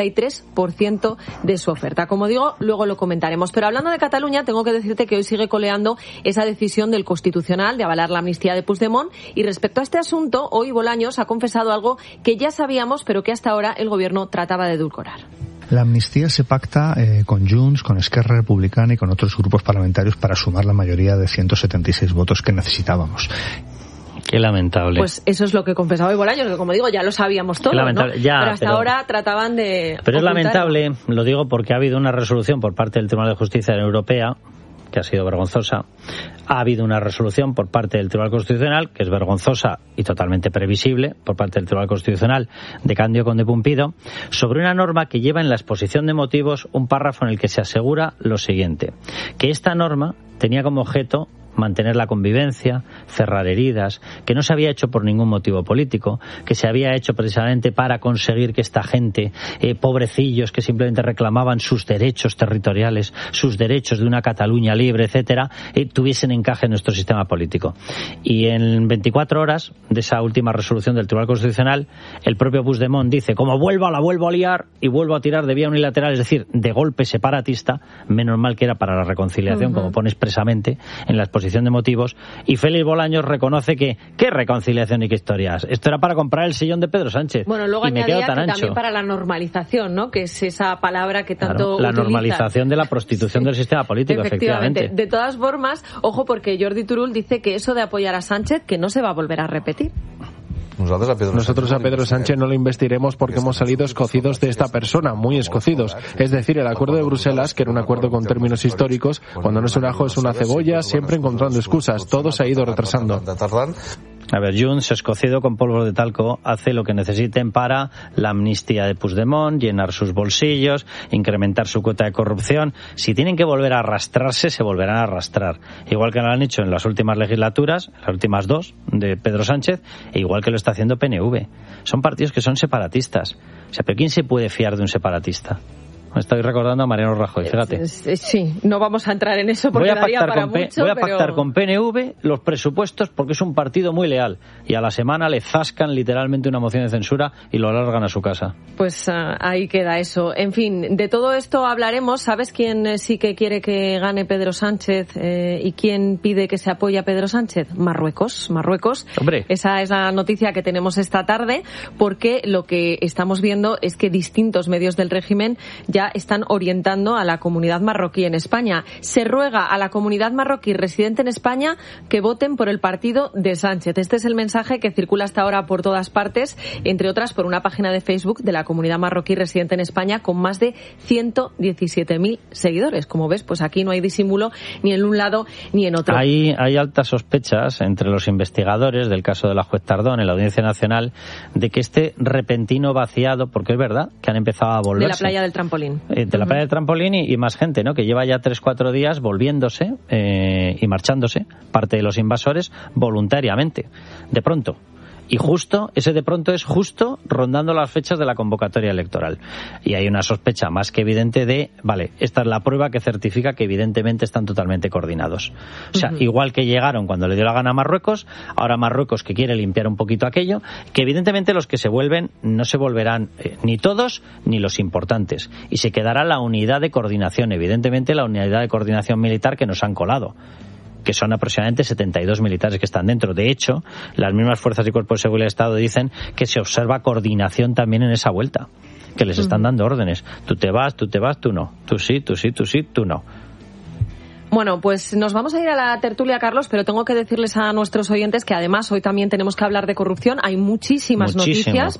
83% de su oferta. Como digo, luego lo comentaremos. Pero hablando de Cataluña, tengo que decirte que hoy sigue coleando esa decisión del Constitucional de avalar la amnistía de Puigdemont. Y respecto a este asunto, hoy Bolaños ha confesado algo que ya sabíamos, pero que hasta ahora el Gobierno trataba de edulcorar. La amnistía se pacta con Junts, con Esquerra Republicana y con otros grupos parlamentarios para sumar la mayoría de 176 votos que necesitábamos. Qué lamentable. Pues eso es lo que confesaba hoy Bolaños, que como digo, ya lo sabíamos todos, ¿no? Ya, pero hasta ahora trataban de... Pero es lamentable, lo digo porque ha habido una resolución por parte del Tribunal de Justicia de la Unión Europea que ha sido vergonzosa. Ha habido una resolución por parte del Tribunal Constitucional, que es vergonzosa y totalmente previsible, por parte del Tribunal Constitucional de Cándido Conde Pumpido, sobre una norma que lleva en la exposición de motivos un párrafo en el que se asegura lo siguiente, que esta norma tenía como objeto mantener la convivencia, cerrar heridas, que no se había hecho por ningún motivo político, que se había hecho precisamente para conseguir que esta gente, pobrecillos que simplemente reclamaban sus derechos territoriales, sus derechos de una Cataluña libre, etcétera, tuviesen encaje en nuestro sistema político. Y en 24 horas de esa última resolución del Tribunal Constitucional, el propio Puigdemont dice, como la vuelvo a liar y vuelvo a tirar de vía unilateral, es decir, de golpe separatista, menos mal que era para la reconciliación, como pone expresamente en la exposición de motivos, y Félix Bolaños reconoce que ¿qué reconciliación y qué historias? Esto era para comprar el sillón de Pedro Sánchez. Bueno, luego añadía que también para la normalización, ¿no? Que es esa palabra que tanto la utilizan. Normalización de la prostitución del sistema político, efectivamente. De todas formas, ojo, porque Jordi Turull dice que eso de apoyar a Sánchez que no se va a volver a repetir. Nosotros a Pedro Sánchez no lo investiremos porque hemos salido escocidos de esta persona, muy escocidos. Es decir, el acuerdo de Bruselas, que era un acuerdo con términos históricos, cuando no es un ajo es una cebolla, siempre encontrando excusas. Todo se ha ido retrasando. A ver, Junts, escocido con polvos de talco, hace lo que necesiten para la amnistía de Puigdemont, llenar sus bolsillos, incrementar su cuota de corrupción. Si tienen que volver a arrastrarse, se volverán a arrastrar. Igual que lo han hecho en las últimas legislaturas, las últimas dos de Pedro Sánchez, e igual que lo está haciendo PNV. Son partidos que son separatistas. O sea, ¿pero quién se puede fiar de un separatista? Me estoy recordando a Mariano Rajoy, fíjate. Sí, no vamos a entrar en eso porque daría para mucho. Voy a pactar con PNV los presupuestos porque es un partido muy leal. Y a la semana le zascan literalmente una moción de censura y lo largan a su casa. Pues ahí queda eso. En fin, de todo esto hablaremos. ¿Sabes quién sí que quiere que gane Pedro Sánchez y quién pide que se apoye a Pedro Sánchez? Marruecos. Hombre. Esa es la noticia que tenemos esta tarde, porque lo que estamos viendo es que distintos medios del régimen ya están orientando a la comunidad marroquí en España. Se ruega a la comunidad marroquí residente en España que voten por el partido de Sánchez. Este es el mensaje que circula hasta ahora por todas partes, entre otras por una página de Facebook de la comunidad marroquí residente en España con más de 117.000 seguidores. Como ves, pues aquí no hay disimulo ni en un lado ni en otro. Hay altas sospechas entre los investigadores del caso de la juez Tardón en la Audiencia Nacional de que este repentino vaciado, porque es verdad que han empezado a volverse. De la playa del Trampolín. De la playa del Trampolín y más gente, ¿no? Que lleva ya 3-4 días volviéndose y marchándose, parte de los invasores, voluntariamente, de pronto. Y justo, ese de pronto es justo rondando las fechas de la convocatoria electoral. Y hay una sospecha más que evidente de, vale, esta es la prueba que certifica que evidentemente están totalmente coordinados. O sea, igual que llegaron cuando le dio la gana a Marruecos, ahora Marruecos que quiere limpiar un poquito aquello, que evidentemente los que se vuelven no se volverán ni todos ni los importantes. Y se quedará la unidad de coordinación, evidentemente la unidad de coordinación militar que nos han colado, que son aproximadamente 72 militares que están dentro. De hecho, las mismas fuerzas y cuerpos de seguridad de Estado dicen que se observa coordinación también en esa vuelta, que les están dando órdenes. Tú te vas, tú no. Tú sí, tú no. Bueno, pues nos vamos a ir a la tertulia, Carlos, pero tengo que decirles a nuestros oyentes que además hoy también tenemos que hablar de corrupción. Hay muchísimas noticias,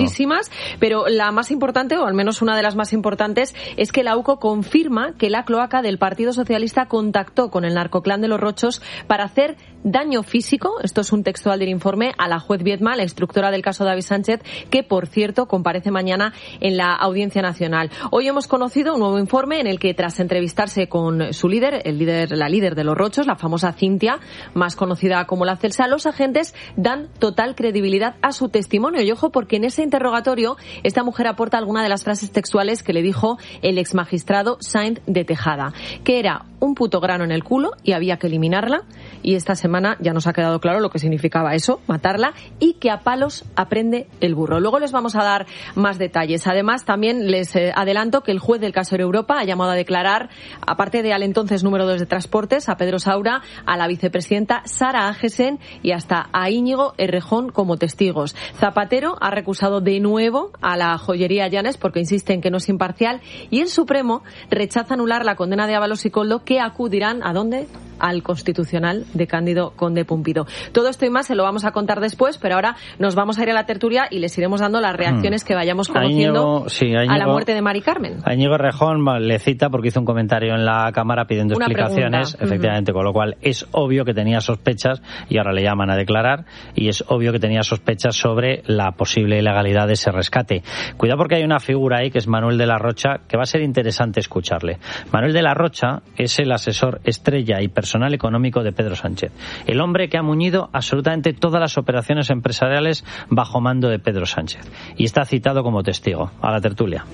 pero la más importante, o al menos una de las más importantes, es que la UCO confirma que la cloaca del Partido Socialista contactó con el narcoclán de Los Rochos para hacer daño físico, esto es un textual del informe, a la juez Viedma, la instructora del caso David Sánchez, que, por cierto, comparece mañana en la Audiencia Nacional. Hoy hemos conocido un nuevo informe en el que, tras entrevistarse con su líder, el la líder de los Rochos, la famosa Cintia, más conocida como la Celsa, los agentes dan total credibilidad a su testimonio. Y ojo, porque en ese interrogatorio esta mujer aporta alguna de las frases textuales que le dijo el exmagistrado Sainz de Tejada, que era un puto grano en el culo y había que eliminarla. Y esta semana ya nos ha quedado claro lo que significaba eso, matarla, y que a palos aprende el burro. Luego les vamos a dar más detalles. Además, también les adelanto que el juez del caso Europa ha llamado a declarar, aparte de al entonces número 2 de Transportes, a Pedro Saura, a la vicepresidenta Sara Agesen y hasta a Íñigo Errejón como testigos. Zapatero ha recusado de nuevo a la joyería Llanes porque insiste en que no es imparcial, y el Supremo rechaza anular la condena de Ábalos y Koldo, que acudirán ¿a dónde? Al Constitucional de Cándido Conde Pumpido. Todo esto y más se lo vamos a contar después, pero ahora nos vamos a ir a la tertulia y les iremos dando las reacciones que vayamos conociendo a la muerte de Mari Carmen. A Íñigo Errejón le cita porque hizo un comentario en la Cámara pidiendo explicaciones, efectivamente, con lo cual es obvio que tenía sospechas y ahora le llaman a declarar, y es obvio que tenía sospechas sobre la posible ilegalidad de ese rescate. Cuidado porque hay una figura ahí que es Manuel de la Rocha, que va a ser interesante escucharle. Manuel de la Rocha es el asesor estrella y personal económico de Pedro Sánchez, el hombre que ha muñido absolutamente todas las operaciones empresariales bajo mando de Pedro Sánchez, y está citado como testigo. A la tertulia.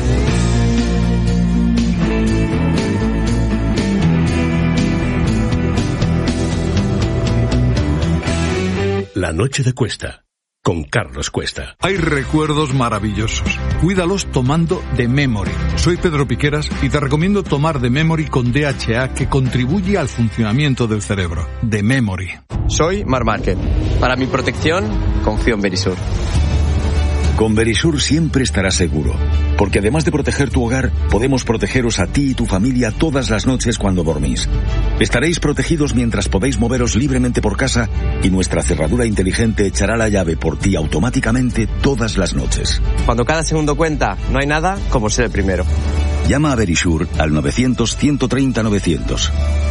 La noche de Cuesta, con Carlos Cuesta. Hay recuerdos maravillosos. Cuídalos tomando The Memory. Soy Pedro Piqueras y te recomiendo tomar The Memory con DHA, que contribuye al funcionamiento del cerebro. The Memory. Soy Marc Márquez. Para mi protección, confío en Verisur. Con Verisur siempre estarás seguro, porque además de proteger tu hogar, podemos protegeros a ti y tu familia todas las noches cuando dormís. Estaréis protegidos mientras podéis moveros libremente por casa, y nuestra cerradura inteligente echará la llave por ti automáticamente todas las noches. Cuando cada segundo cuenta, no hay nada como ser el primero. Llama a Verisur al 900-130-900.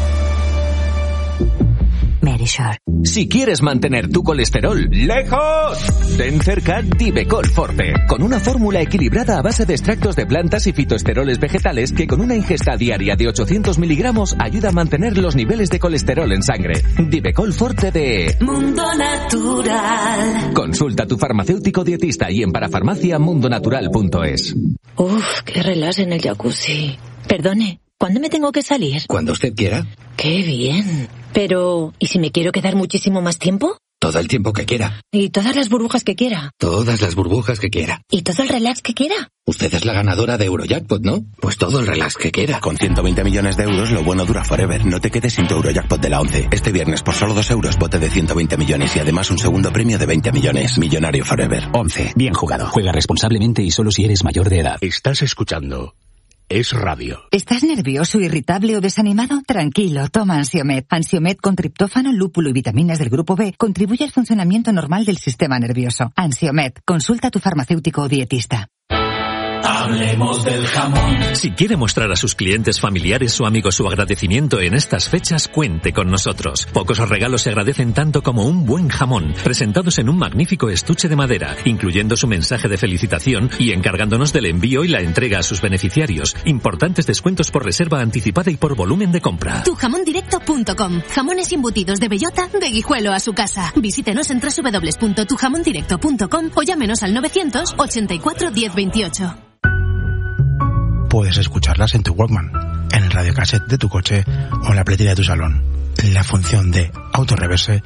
Verisur. Si quieres mantener tu colesterol lejos, ten cerca Divecol Forte, con una fórmula equilibrada a base de extractos de plantas y fitoesteroles vegetales que con una ingesta diaria de 800 miligramos ayuda a mantener los niveles de colesterol en sangre. Divecol Forte de Mundo Natural. Consulta a tu farmacéutico dietista y en parafarmaciamundonatural.es. Uf, qué relax en el jacuzzi. Perdone, ¿cuándo me tengo que salir? Cuando usted quiera. Qué bien. Pero, ¿y si me quiero quedar muchísimo más tiempo? Todo el tiempo que quiera. ¿Y todas las burbujas que quiera? Todas las burbujas que quiera. ¿Y todo el relax que quiera? Usted es la ganadora de Eurojackpot, ¿no? Pues todo el relax que quiera. Con 120 millones de euros, lo bueno dura forever. No te quedes sin tu Eurojackpot de la 11. Este viernes, por solo 2 euros, bote de 120 millones y además un segundo premio de 20 millones. Millonario forever. 11. Bien jugado. Juega responsablemente y solo si eres mayor de edad. Estás escuchando Es Radio. ¿Estás nervioso, irritable o desanimado? Tranquilo, toma Ansiomed. Ansiomed con triptófano, lúpulo y vitaminas del grupo B contribuye al funcionamiento normal del sistema nervioso. Ansiomed, consulta a tu farmacéutico o dietista. Hablemos del jamón. Si quiere mostrar a sus clientes familiares o amigos su agradecimiento en estas fechas, cuente con nosotros. Pocos regalos se agradecen tanto como un buen jamón, presentados en un magnífico estuche de madera, incluyendo su mensaje de felicitación y encargándonos del envío y la entrega a sus beneficiarios. Importantes descuentos por reserva anticipada y por volumen de compra. Tujamondirecto.com. Jamones embutidos de bellota, de Guijuelo a su casa. Visítenos en www.tujamondirecto.com o llámenos al 984 1028. Puedes escucharlas en tu Walkman, en el radiocassette de tu coche o en la pletilla de tu salón. La función de autorreverse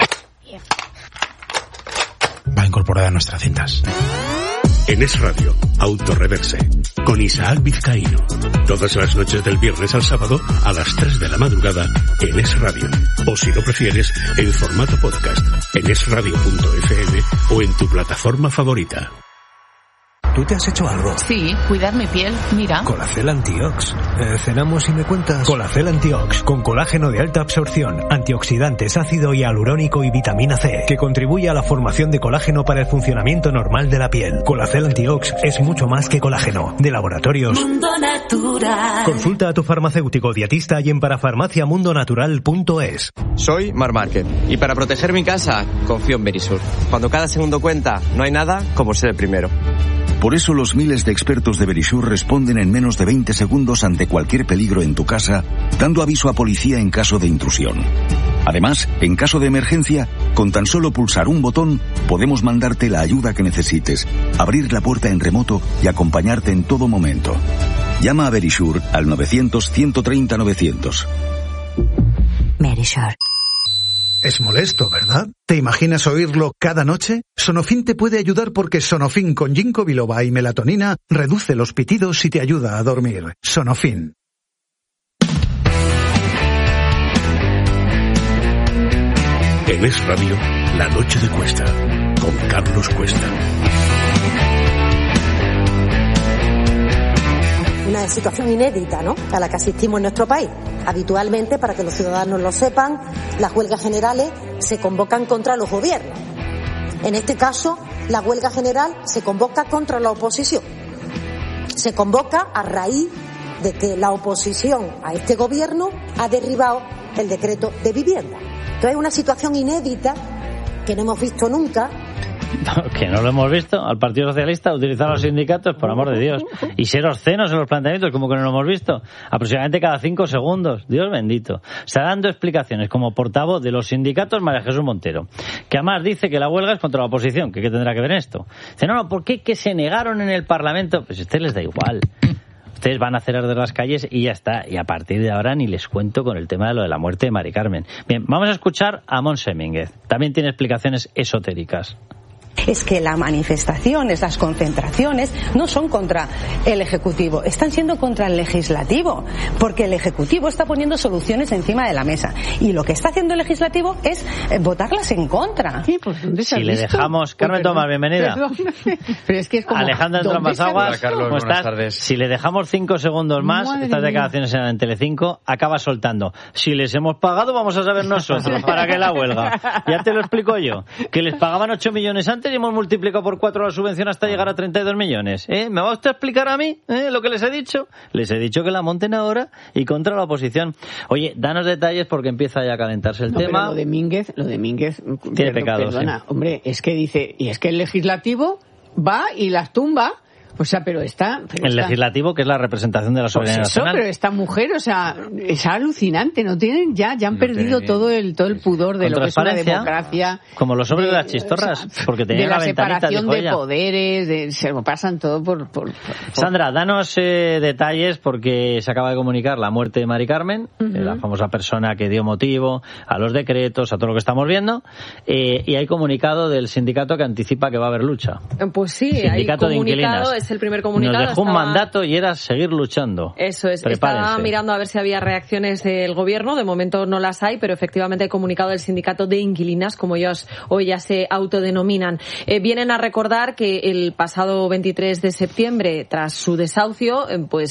va incorporada a nuestras cintas. En Es Radio, Autorreverse, con Isaac Vizcaíno. Todas las noches del viernes al sábado a las 3 de la madrugada en Es Radio. O si lo prefieres, en formato podcast, en esradio.fm o en tu plataforma favorita. ¿Tú te has hecho algo? Sí, cuidar mi piel, mira. Colacel Antiox. Cenamos y me cuentas. Colacel Antiox, con colágeno de alta absorción, antioxidantes, ácido hialurónico y vitamina C, que contribuye a la formación de colágeno para el funcionamiento normal de la piel. Colacel Antiox es mucho más que colágeno. De Laboratorios Mundo Natural. Consulta a tu farmacéutico dietista y en parafarmaciamundonatural.es. Soy Marc Márquez y para proteger mi casa, confío en Verisur. Cuando cada segundo cuenta, no hay nada como ser el primero. Por eso los miles de expertos de Verisure responden en menos de 20 segundos ante cualquier peligro en tu casa, dando aviso a policía en caso de intrusión. Además, en caso de emergencia, con tan solo pulsar un botón, podemos mandarte la ayuda que necesites, abrir la puerta en remoto y acompañarte en todo momento. Llama a Verisure al 900-130-900. Verisure. Es molesto, ¿verdad? ¿Te imaginas oírlo cada noche? Sonofin te puede ayudar porque Sonofin con ginkgo biloba y melatonina reduce los pitidos y te ayuda a dormir. Sonofin. En Es Radio, La Noche de Cuesta, con Carlos Cuesta. Una situación inédita, ¿no?, a la que asistimos en nuestro país. Habitualmente, para que los ciudadanos lo sepan, las huelgas generales se convocan contra los gobiernos. En este caso, la huelga general se convoca contra la oposición. Se convoca a raíz de que la oposición a este gobierno ha derribado el decreto de vivienda. Entonces, es una situación inédita que no hemos visto nunca. Que no lo hemos visto al Partido Socialista utilizar a los sindicatos, por amor de Dios, y ser obscenos en los planteamientos, como que no lo hemos visto aproximadamente cada 5 segundos. Dios bendito. Está dando explicaciones como portavoz de los sindicatos María Jesús Montero, que además dice que la huelga es contra la oposición. ¿Qué tendrá que ver en esto? Dice, no, ¿por qué que se negaron en el Parlamento? Pues a ustedes les da igual. Ustedes van a hacer arder las calles y ya está. Y a partir de ahora ni les cuento con el tema de lo de la muerte de Mari Carmen. Bien, vamos a escuchar a Montse Mínguez. También tiene explicaciones esotéricas. Es que las manifestaciones, las concentraciones, no son contra el Ejecutivo, están siendo contra el Legislativo, porque el Ejecutivo está poniendo soluciones encima de la mesa. Y lo que está haciendo el Legislativo es votarlas en contra. Sí, pues, ¿dónde se ha visto? Le dejamos... Carmen Tomás, bienvenida. Pero es que es como... Alejandra Entramasaguas, Hola, Carlos, ¿cómo estás? Tardes. Si le dejamos 5 segundos más, Madre estas mía. declaraciones eran en Telecinco, acaba soltando. Si les hemos pagado, vamos a saber nosotros para qué la huelga. Ya te lo explico yo. Que les pagaban 8 millones antes y hemos multiplicado por 4 la subvención hasta llegar a 32 millones. ¿Me va usted a explicar a mí lo que les he dicho? Les he dicho que la monten ahora y contra la oposición. Oye, danos detalles porque empieza ya a calentarse el tema. Pero lo de Mínguez tiene pecados. Perdona, hombre, es que dice, y es que el Legislativo va y las tumba. O sea, pero está... Legislativo, que es la representación de la soberanía nacional. Pero esta mujer, o sea, es alucinante, no tienen ya han perdido todo el pudor de lo que es una democracia. Como los sobres de las chistorras, porque tenían la separación de poderes, se lo pasan todo por... Sandra, danos detalles, porque se acaba de comunicar la muerte de Mari Carmen, la famosa persona que dio motivo a los decretos, a todo lo que estamos viendo, y hay comunicado del sindicato que anticipa que va a haber lucha. Pues sí, sindicato hay comunicado, es el primer comunicado. Nos dejó un mandato y era seguir luchando. Eso es. Prepárense. Estaba mirando a ver si había reacciones del gobierno. De momento no las hay, pero efectivamente hay comunicado del sindicato de inquilinas, como ellos hoy ya se autodenominan. Vienen a recordar que el pasado 23 de septiembre, tras su desahucio,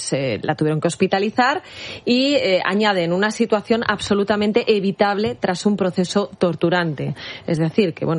la tuvieron que hospitalizar y añaden una situación absolutamente evitable tras un proceso torturante. Es decir, que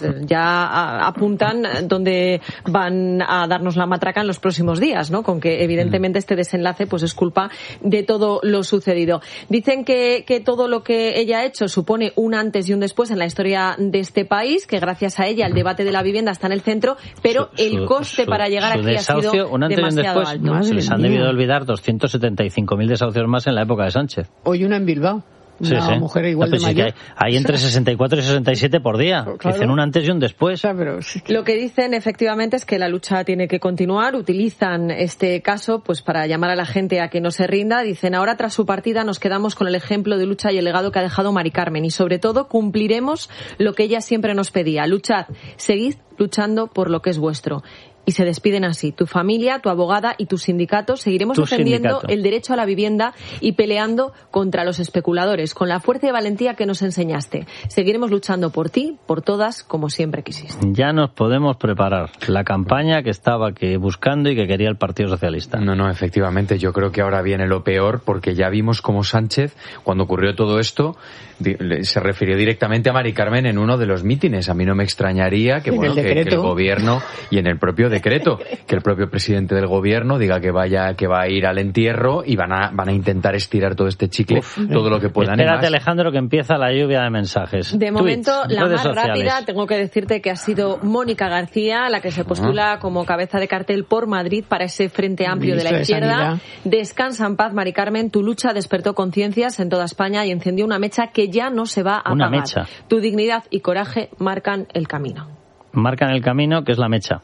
ya apuntan donde van a darnos la matraca en los próximos días, ¿no? Con que evidentemente este desenlace pues es culpa de todo lo sucedido. Dicen que todo lo que ella ha hecho supone un antes y un después en la historia de este país, que gracias a ella el debate de la vivienda está en el centro, pero el coste para llegar aquí ha sido un antes demasiado y un después. alto. Se les han debido olvidar 275.000 desahucios más en la época de Sánchez. Hoy una en Bilbao. Una mujer igual de mayor. Hay entre 64 y 67 por día. Claro. Dicen un antes y un después. Lo que dicen efectivamente es que la lucha tiene que continuar. Utilizan este caso pues para llamar a la gente a que no se rinda. Dicen, ahora tras su partida nos quedamos con el ejemplo de lucha y el legado que ha dejado Mari Carmen. Y sobre todo cumpliremos lo que ella siempre nos pedía. Luchad, seguid luchando por lo que es vuestro. Y se despiden así. Tu familia, tu abogada y tus sindicatos seguiremos defendiendo el derecho a la vivienda y peleando contra los especuladores con la fuerza y valentía que nos enseñaste. Seguiremos luchando por ti, por todas, como siempre quisiste. Ya nos podemos preparar. La campaña que estaba buscando y que quería el Partido Socialista. No, efectivamente. Yo creo que ahora viene lo peor, porque ya vimos cómo Sánchez, cuando ocurrió todo esto, se refirió directamente a Mari Carmen en uno de los mítines. A mí no me extrañaría que el gobierno y en el propio decreto, que el propio presidente del gobierno diga que va a ir al entierro y van a intentar estirar todo este chicle todo lo que puedan. Espérate, Alejandro, que empieza la lluvia de mensajes. De momento, tweets, la más sociales. rápida, tengo que decirte que ha sido Mónica García, la que se postula como cabeza de cartel por Madrid para ese Frente Amplio de la izquierda. Descansa en paz, Mari Carmen. Tu lucha despertó conciencias en toda España y encendió una mecha que ya no se va a apagar. Mecha. Tu dignidad y coraje marcan el camino. Marcan el camino, que es la mecha.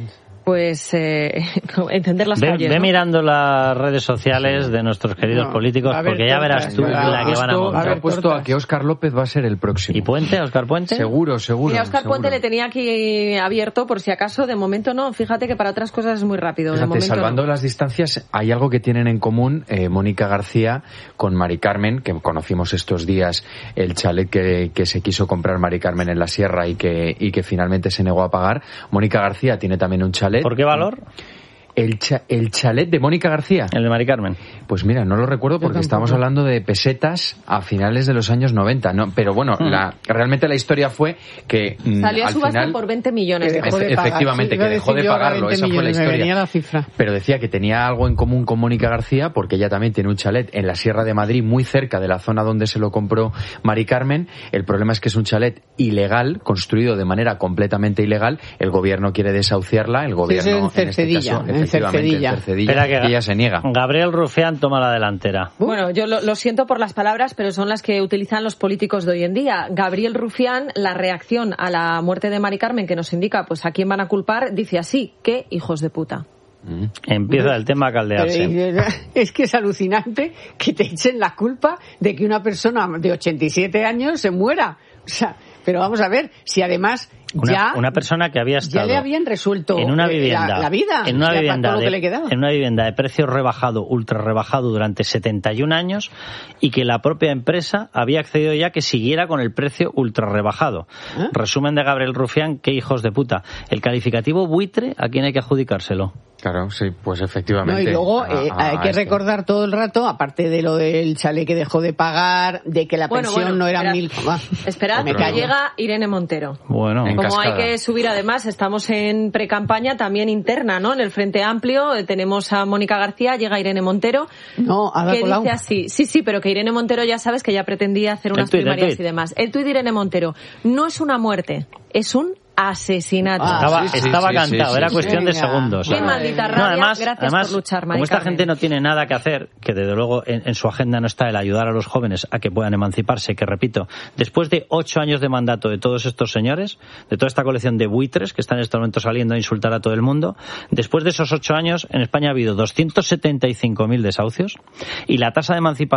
Pues encender las calles. Ve ¿no? mirando las redes sociales de nuestros queridos políticos, porque ya verás tú la que van a montar. Ha puesto a que Óscar López va a ser el próximo. ¿Y Puente? ¿Óscar Puente? Seguro. Mira, Óscar Puente le tenía aquí abierto por si acaso. De momento no. Fíjate que para otras cosas es muy rápido. Fíjate, de momento salvando no. las distancias, hay algo que tienen en común Mónica García con Mari Carmen, que conocimos estos días el chalet que se quiso comprar Mari Carmen en la Sierra y que finalmente se negó a pagar. Mónica García tiene también un chalet. ¿Por qué valor? El chalet de Mónica García. El de Mari Carmen. Pues mira, no lo recuerdo porque estamos hablando de pesetas a finales de los años 90. ¿No? Pero bueno, realmente la historia fue que salió a al subasta final, por 20 millones. Efectivamente, que dejó de pagarlo. Esa fue la historia. La cifra. Pero decía que tenía algo en común con Mónica García porque ella también tiene un chalet en la Sierra de Madrid, muy cerca de la zona donde se lo compró Mari Carmen. El problema es que es un chalet ilegal, construido de manera completamente ilegal. El gobierno quiere desahuciarla. El gobierno, en Cercedilla. Efectivamente, en Cercedilla, que ella se niega. Gabriel Rufián toma la delantera. Bueno, yo lo siento por las palabras, pero son las que utilizan los políticos de hoy en día. Gabriel Rufián, la reacción a la muerte de Mari Carmen, que nos indica pues a quién van a culpar, dice así: ¿qué hijos de puta? Empieza el tema a caldearse. Es que es alucinante que te echen la culpa de que una persona de 87 años se muera. O sea, pero vamos a ver, si además una persona que había estado ya le habían resuelto en una vivienda, la vida, en una vivienda todo lo que le quedaba. En una vivienda de precio rebajado, ultra rebajado durante 71 años, y que la propia empresa había accedido ya que siguiera con el precio ultra rebajado. Resumen de Gabriel Rufián: qué hijos de puta. El calificativo buitre, ¿a quién hay que adjudicárselo? Claro, sí, pues efectivamente. No, y luego hay que recordar todo el rato, aparte de lo del chalet que dejó de pagar, de que la pensión no era 1.000... Esperad, que llega Irene Montero. Bueno, como hay que subir, además, estamos en pre-campaña también interna, ¿no? En el Frente Amplio tenemos a Mónica García, llega Irene Montero. No, Ada que Colau. dice así, sí, pero que Irene Montero ya sabes que ya pretendía hacer unas primarias y demás. El tuit de Irene Montero: no es una muerte, es un asesinato. Estaba cantado, era cuestión de segundos. Qué maldita rabia, gracias por luchar, Mari como esta Carmen. gente no tiene nada que hacer, que desde luego en su agenda no está el ayudar a los jóvenes a que puedan emanciparse, que repito, después de 8 años de mandato de todos estos señores, de toda esta colección de buitres que están en este momento saliendo a insultar a todo el mundo, después de esos 8 años en España ha habido 275.000 desahucios y la tasa de emancipación